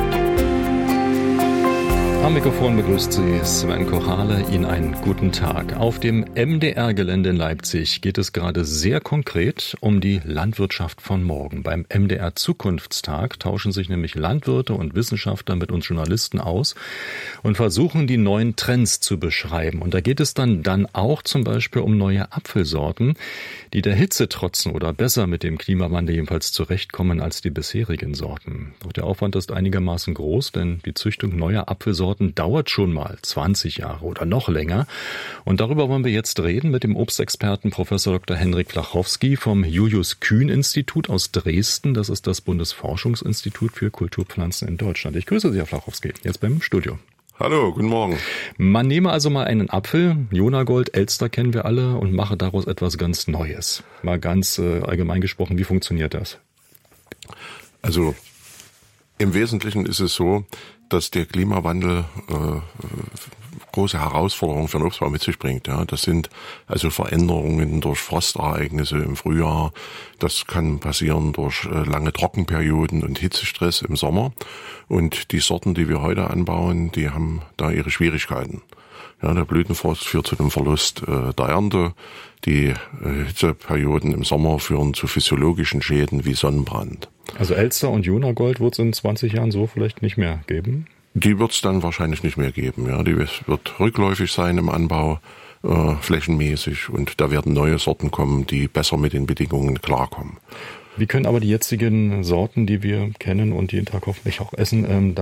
Am Mikrofon begrüßt Sie Sven Kochale. Ihnen einen guten Tag. Auf dem MDR-Gelände in Leipzig geht es gerade sehr konkret um die Landwirtschaft von morgen. Beim MDR Zukunftstag tauschen sich nämlich Landwirte und Wissenschaftler mit uns Journalisten aus und versuchen, die neuen Trends zu beschreiben. Und da geht es dann auch zum Beispiel um neue Apfelsorten, die der Hitze trotzen oder besser mit dem Klimawandel jedenfalls zurechtkommen als die bisherigen Sorten. Doch der Aufwand ist einigermaßen groß, denn die Züchtung neuer Apfelsorten dauert schon mal 20 Jahre oder noch länger. Und darüber wollen wir jetzt reden mit dem Obstexperten Professor Dr. Henrik Flachowski vom Julius-Kühn-Institut aus Dresden. Das ist das Bundesforschungsinstitut für Kulturpflanzen in Deutschland. Ich grüße Sie, Herr Flachowski, jetzt beim Studio. Hallo, guten Morgen. Man nehme also mal einen Apfel, Jonagold, Elster kennen wir alle, und mache daraus etwas ganz Neues. Mal ganz allgemein gesprochen, wie funktioniert das? Also im Wesentlichen ist es so, dass der Klimawandel große Herausforderungen für den Obstbau mit sich bringt. Ja, das sind also Veränderungen durch Frostereignisse im Frühjahr. Das kann passieren durch lange Trockenperioden und Hitzestress im Sommer. Und die Sorten, die wir heute anbauen, die haben da ihre Schwierigkeiten. Ja, der Blütenfrost führt zu dem Verlust der Ernte. Die Hitzeperioden im Sommer führen zu physiologischen Schäden wie Sonnenbrand. Also Elster und Junagold wird es in 20 Jahren so vielleicht nicht mehr geben? Die wird es dann wahrscheinlich nicht mehr geben. Ja, die wird rückläufig sein im Anbau, flächenmäßig. Und da werden neue Sorten kommen, die besser mit den Bedingungen klarkommen. Wie können aber die jetzigen Sorten, die wir kennen und jeden Tag hoffentlich auch essen,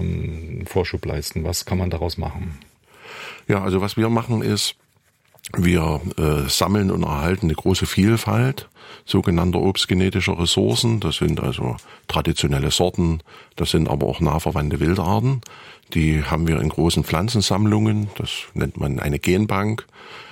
Vorschub leisten? Was kann man daraus machen? Ja, also was wir machen ist, wir sammeln und erhalten eine große Vielfalt sogenannter obstgenetischer Ressourcen. Das sind also traditionelle Sorten, das sind aber auch nahverwandte Wildarten. Die haben wir in großen Pflanzensammlungen, das nennt man eine Genbank.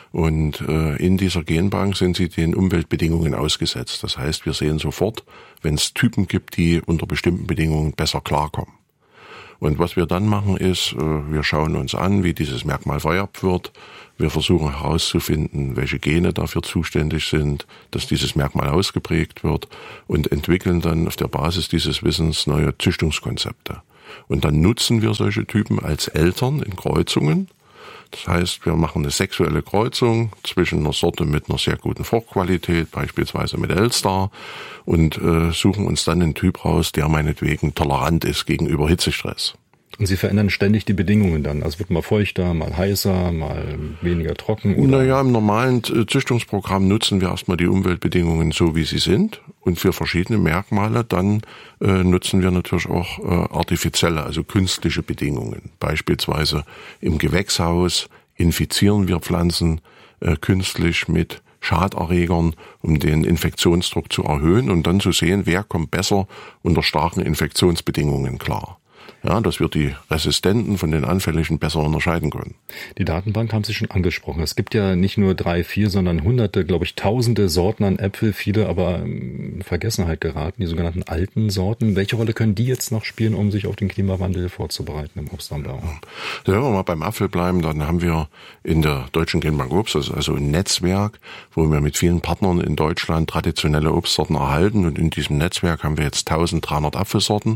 Und in dieser Genbank sind sie den Umweltbedingungen ausgesetzt. Das heißt, wir sehen sofort, wenn es Typen gibt, die unter bestimmten Bedingungen besser klarkommen. Und was wir dann machen ist, wir schauen uns an, wie dieses Merkmal vererbt wird. Wir versuchen herauszufinden, welche Gene dafür zuständig sind, dass dieses Merkmal ausgeprägt wird und entwickeln dann auf der Basis dieses Wissens neue Züchtungskonzepte. Und dann nutzen wir solche Typen als Eltern in Kreuzungen. Das heißt, wir machen eine sexuelle Kreuzung zwischen einer Sorte mit einer sehr guten Fruchtqualität, beispielsweise mit Elster, und suchen uns dann einen Typ raus, der meinetwegen tolerant ist gegenüber Hitzestress. Und Sie verändern ständig die Bedingungen dann? Also wird mal feuchter, mal heißer, mal weniger trocken? Oder? Naja, im normalen Züchtungsprogramm nutzen wir erstmal die Umweltbedingungen so, wie sie sind. Und für verschiedene Merkmale dann nutzen wir natürlich auch artifizielle, also künstliche Bedingungen. Beispielsweise im Gewächshaus infizieren wir Pflanzen künstlich mit Schaderregern, um den Infektionsdruck zu erhöhen und dann zu sehen, wer kommt besser unter starken Infektionsbedingungen klar. Ja, dass wir die Resistenten von den Anfälligen besser unterscheiden können. Die Datenbank haben Sie schon angesprochen. Es gibt ja nicht nur 3, 4, sondern hunderte, glaube ich, tausende Sorten an Äpfel, viele aber in Vergessenheit geraten, die sogenannten alten Sorten. Welche Rolle können die jetzt noch spielen, um sich auf den Klimawandel vorzubereiten im Obstanbau? Ja, wenn wir mal beim Apfel bleiben, dann haben wir in der Deutschen Genbank Obst, das ist also ein Netzwerk, wo wir mit vielen Partnern in Deutschland traditionelle Obstsorten erhalten. Und in diesem Netzwerk haben wir jetzt 1300 Apfelsorten.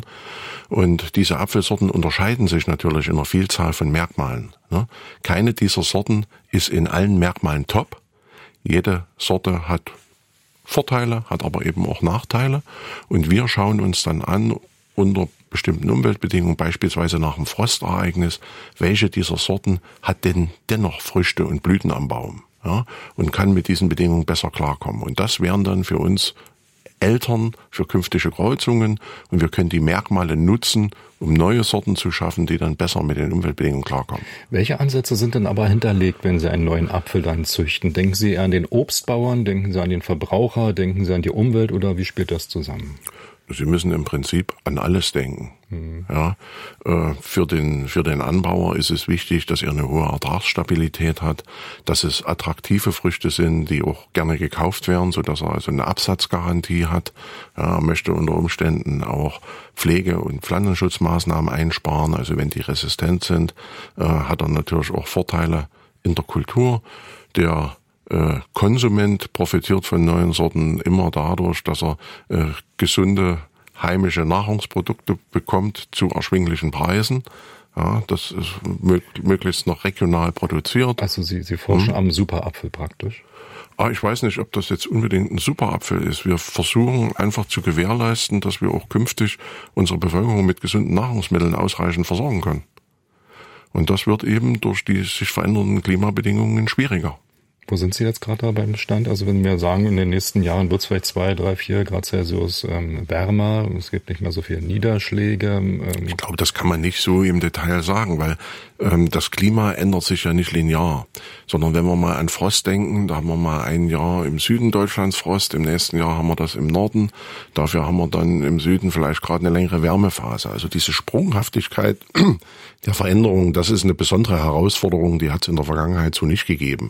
Und diese Apfelsorten unterscheiden sich natürlich in einer Vielzahl von Merkmalen. Keine dieser Sorten ist in allen Merkmalen top. Jede Sorte hat Vorteile, hat aber eben auch Nachteile. Und wir schauen uns dann an, unter bestimmten Umweltbedingungen, beispielsweise nach einem Frostereignis, welche dieser Sorten hat denn dennoch Früchte und Blüten am Baum, ja, und kann mit diesen Bedingungen besser klarkommen. Und das wären dann für uns Eltern für künftige Kreuzungen und wir können die Merkmale nutzen, um neue Sorten zu schaffen, die dann besser mit den Umweltbedingungen klarkommen. Welche Ansätze sind denn aber hinterlegt, wenn Sie einen neuen Apfel dann züchten? Denken Sie eher an den Obstbauern, denken Sie an den Verbraucher, denken Sie an die Umwelt oder wie spielt das zusammen? Sie müssen im Prinzip an alles denken. Ja, für den Anbauer ist es wichtig, dass er eine hohe Ertragsstabilität hat, dass es attraktive Früchte sind, die auch gerne gekauft werden, so dass er also eine Absatzgarantie hat. Ja, er möchte unter Umständen auch Pflege- und Pflanzenschutzmaßnahmen einsparen. Also wenn die resistent sind, hat er natürlich auch Vorteile in der Kultur. Der Konsument profitiert von neuen Sorten immer dadurch, dass er gesunde heimische Nahrungsprodukte bekommt zu erschwinglichen Preisen. Ja, das ist möglichst noch regional produziert. Also Sie forschen am Superapfel praktisch? Ich weiß nicht, ob das jetzt unbedingt ein Superapfel ist. Wir versuchen einfach zu gewährleisten, dass wir auch künftig unsere Bevölkerung mit gesunden Nahrungsmitteln ausreichend versorgen können. Und das wird eben durch die sich verändernden Klimabedingungen schwieriger. Wo sind Sie jetzt gerade da beim Stand? Also wenn wir sagen, in den nächsten Jahren wird es vielleicht 2, 3, 4 Grad Celsius wärmer, es gibt nicht mehr so viele Niederschläge. Ich glaube, das kann man nicht so im Detail sagen, weil das Klima ändert sich ja nicht linear, sondern wenn wir mal an Frost denken, da haben wir mal ein Jahr im Süden Deutschlands Frost, im nächsten Jahr haben wir das im Norden, dafür haben wir dann im Süden vielleicht gerade eine längere Wärmephase. Also diese Sprunghaftigkeit der Veränderung, das ist eine besondere Herausforderung, die hat es in der Vergangenheit so nicht gegeben.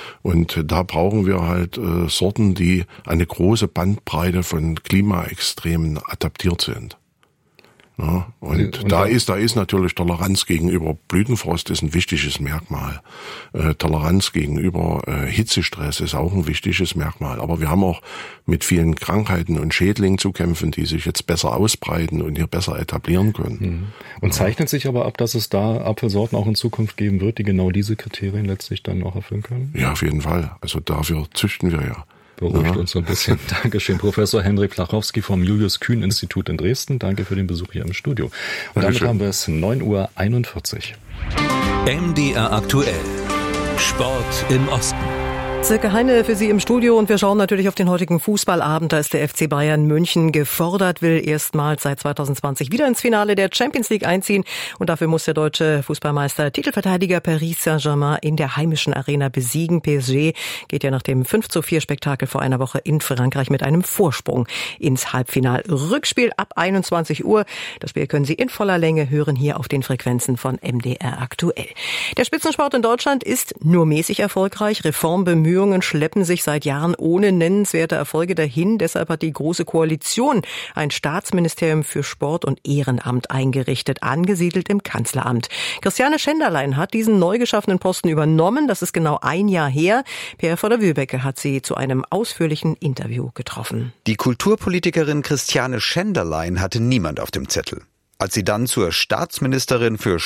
Und da brauchen wir halt Sorten, die eine große Bandbreite von Klimaextremen adaptiert sind. Ja, und da ist natürlich Toleranz gegenüber Blütenfrost ist ein wichtiges Merkmal. Toleranz gegenüber Hitzestress ist auch ein wichtiges Merkmal. Aber wir haben auch mit vielen Krankheiten und Schädlingen zu kämpfen, die sich jetzt besser ausbreiten und hier besser etablieren können. Und zeichnet sich aber ab, dass es da Apfelsorten auch in Zukunft geben wird, die genau diese Kriterien letztlich dann auch erfüllen können? Ja, auf jeden Fall. Also dafür züchten wir ja. Beruhigt uns so ein bisschen. Dankeschön, Professor Hendrik Flachowski vom Julius-Kühn-Institut in Dresden. Danke für den Besuch hier im Studio. Und damit haben wir es 9:41 Uhr. MDR aktuell. Sport im Osten. Silke Heine für Sie im Studio und wir schauen natürlich auf den heutigen Fußballabend. Da ist der FC Bayern München gefordert, will erstmals seit 2020 wieder ins Finale der Champions League einziehen. Und dafür muss der deutsche Fußballmeister Titelverteidiger Paris Saint-Germain in der heimischen Arena besiegen. PSG geht ja nach dem 5:4 Spektakel vor einer Woche in Frankreich mit einem Vorsprung ins Halbfinale. Rückspiel ab 21 Uhr. Das Spiel können Sie in voller Länge hören hier auf den Frequenzen von MDR aktuell. Der Spitzensport in Deutschland ist nur mäßig erfolgreich. Reformbemühungen schleppen sich seit Jahren ohne nennenswerte Erfolge dahin. Deshalb hat die Große Koalition ein Staatsministerium für Sport und Ehrenamt eingerichtet, angesiedelt im Kanzleramt. Christiane Schenderlein hat diesen neu geschaffenen Posten übernommen. Das ist genau ein Jahr her. Pierre von der Wühlbecke hat sie zu einem ausführlichen Interview getroffen. Die Kulturpolitikerin Christiane Schenderlein hatte niemand auf dem Zettel. Als sie dann zur Staatsministerin für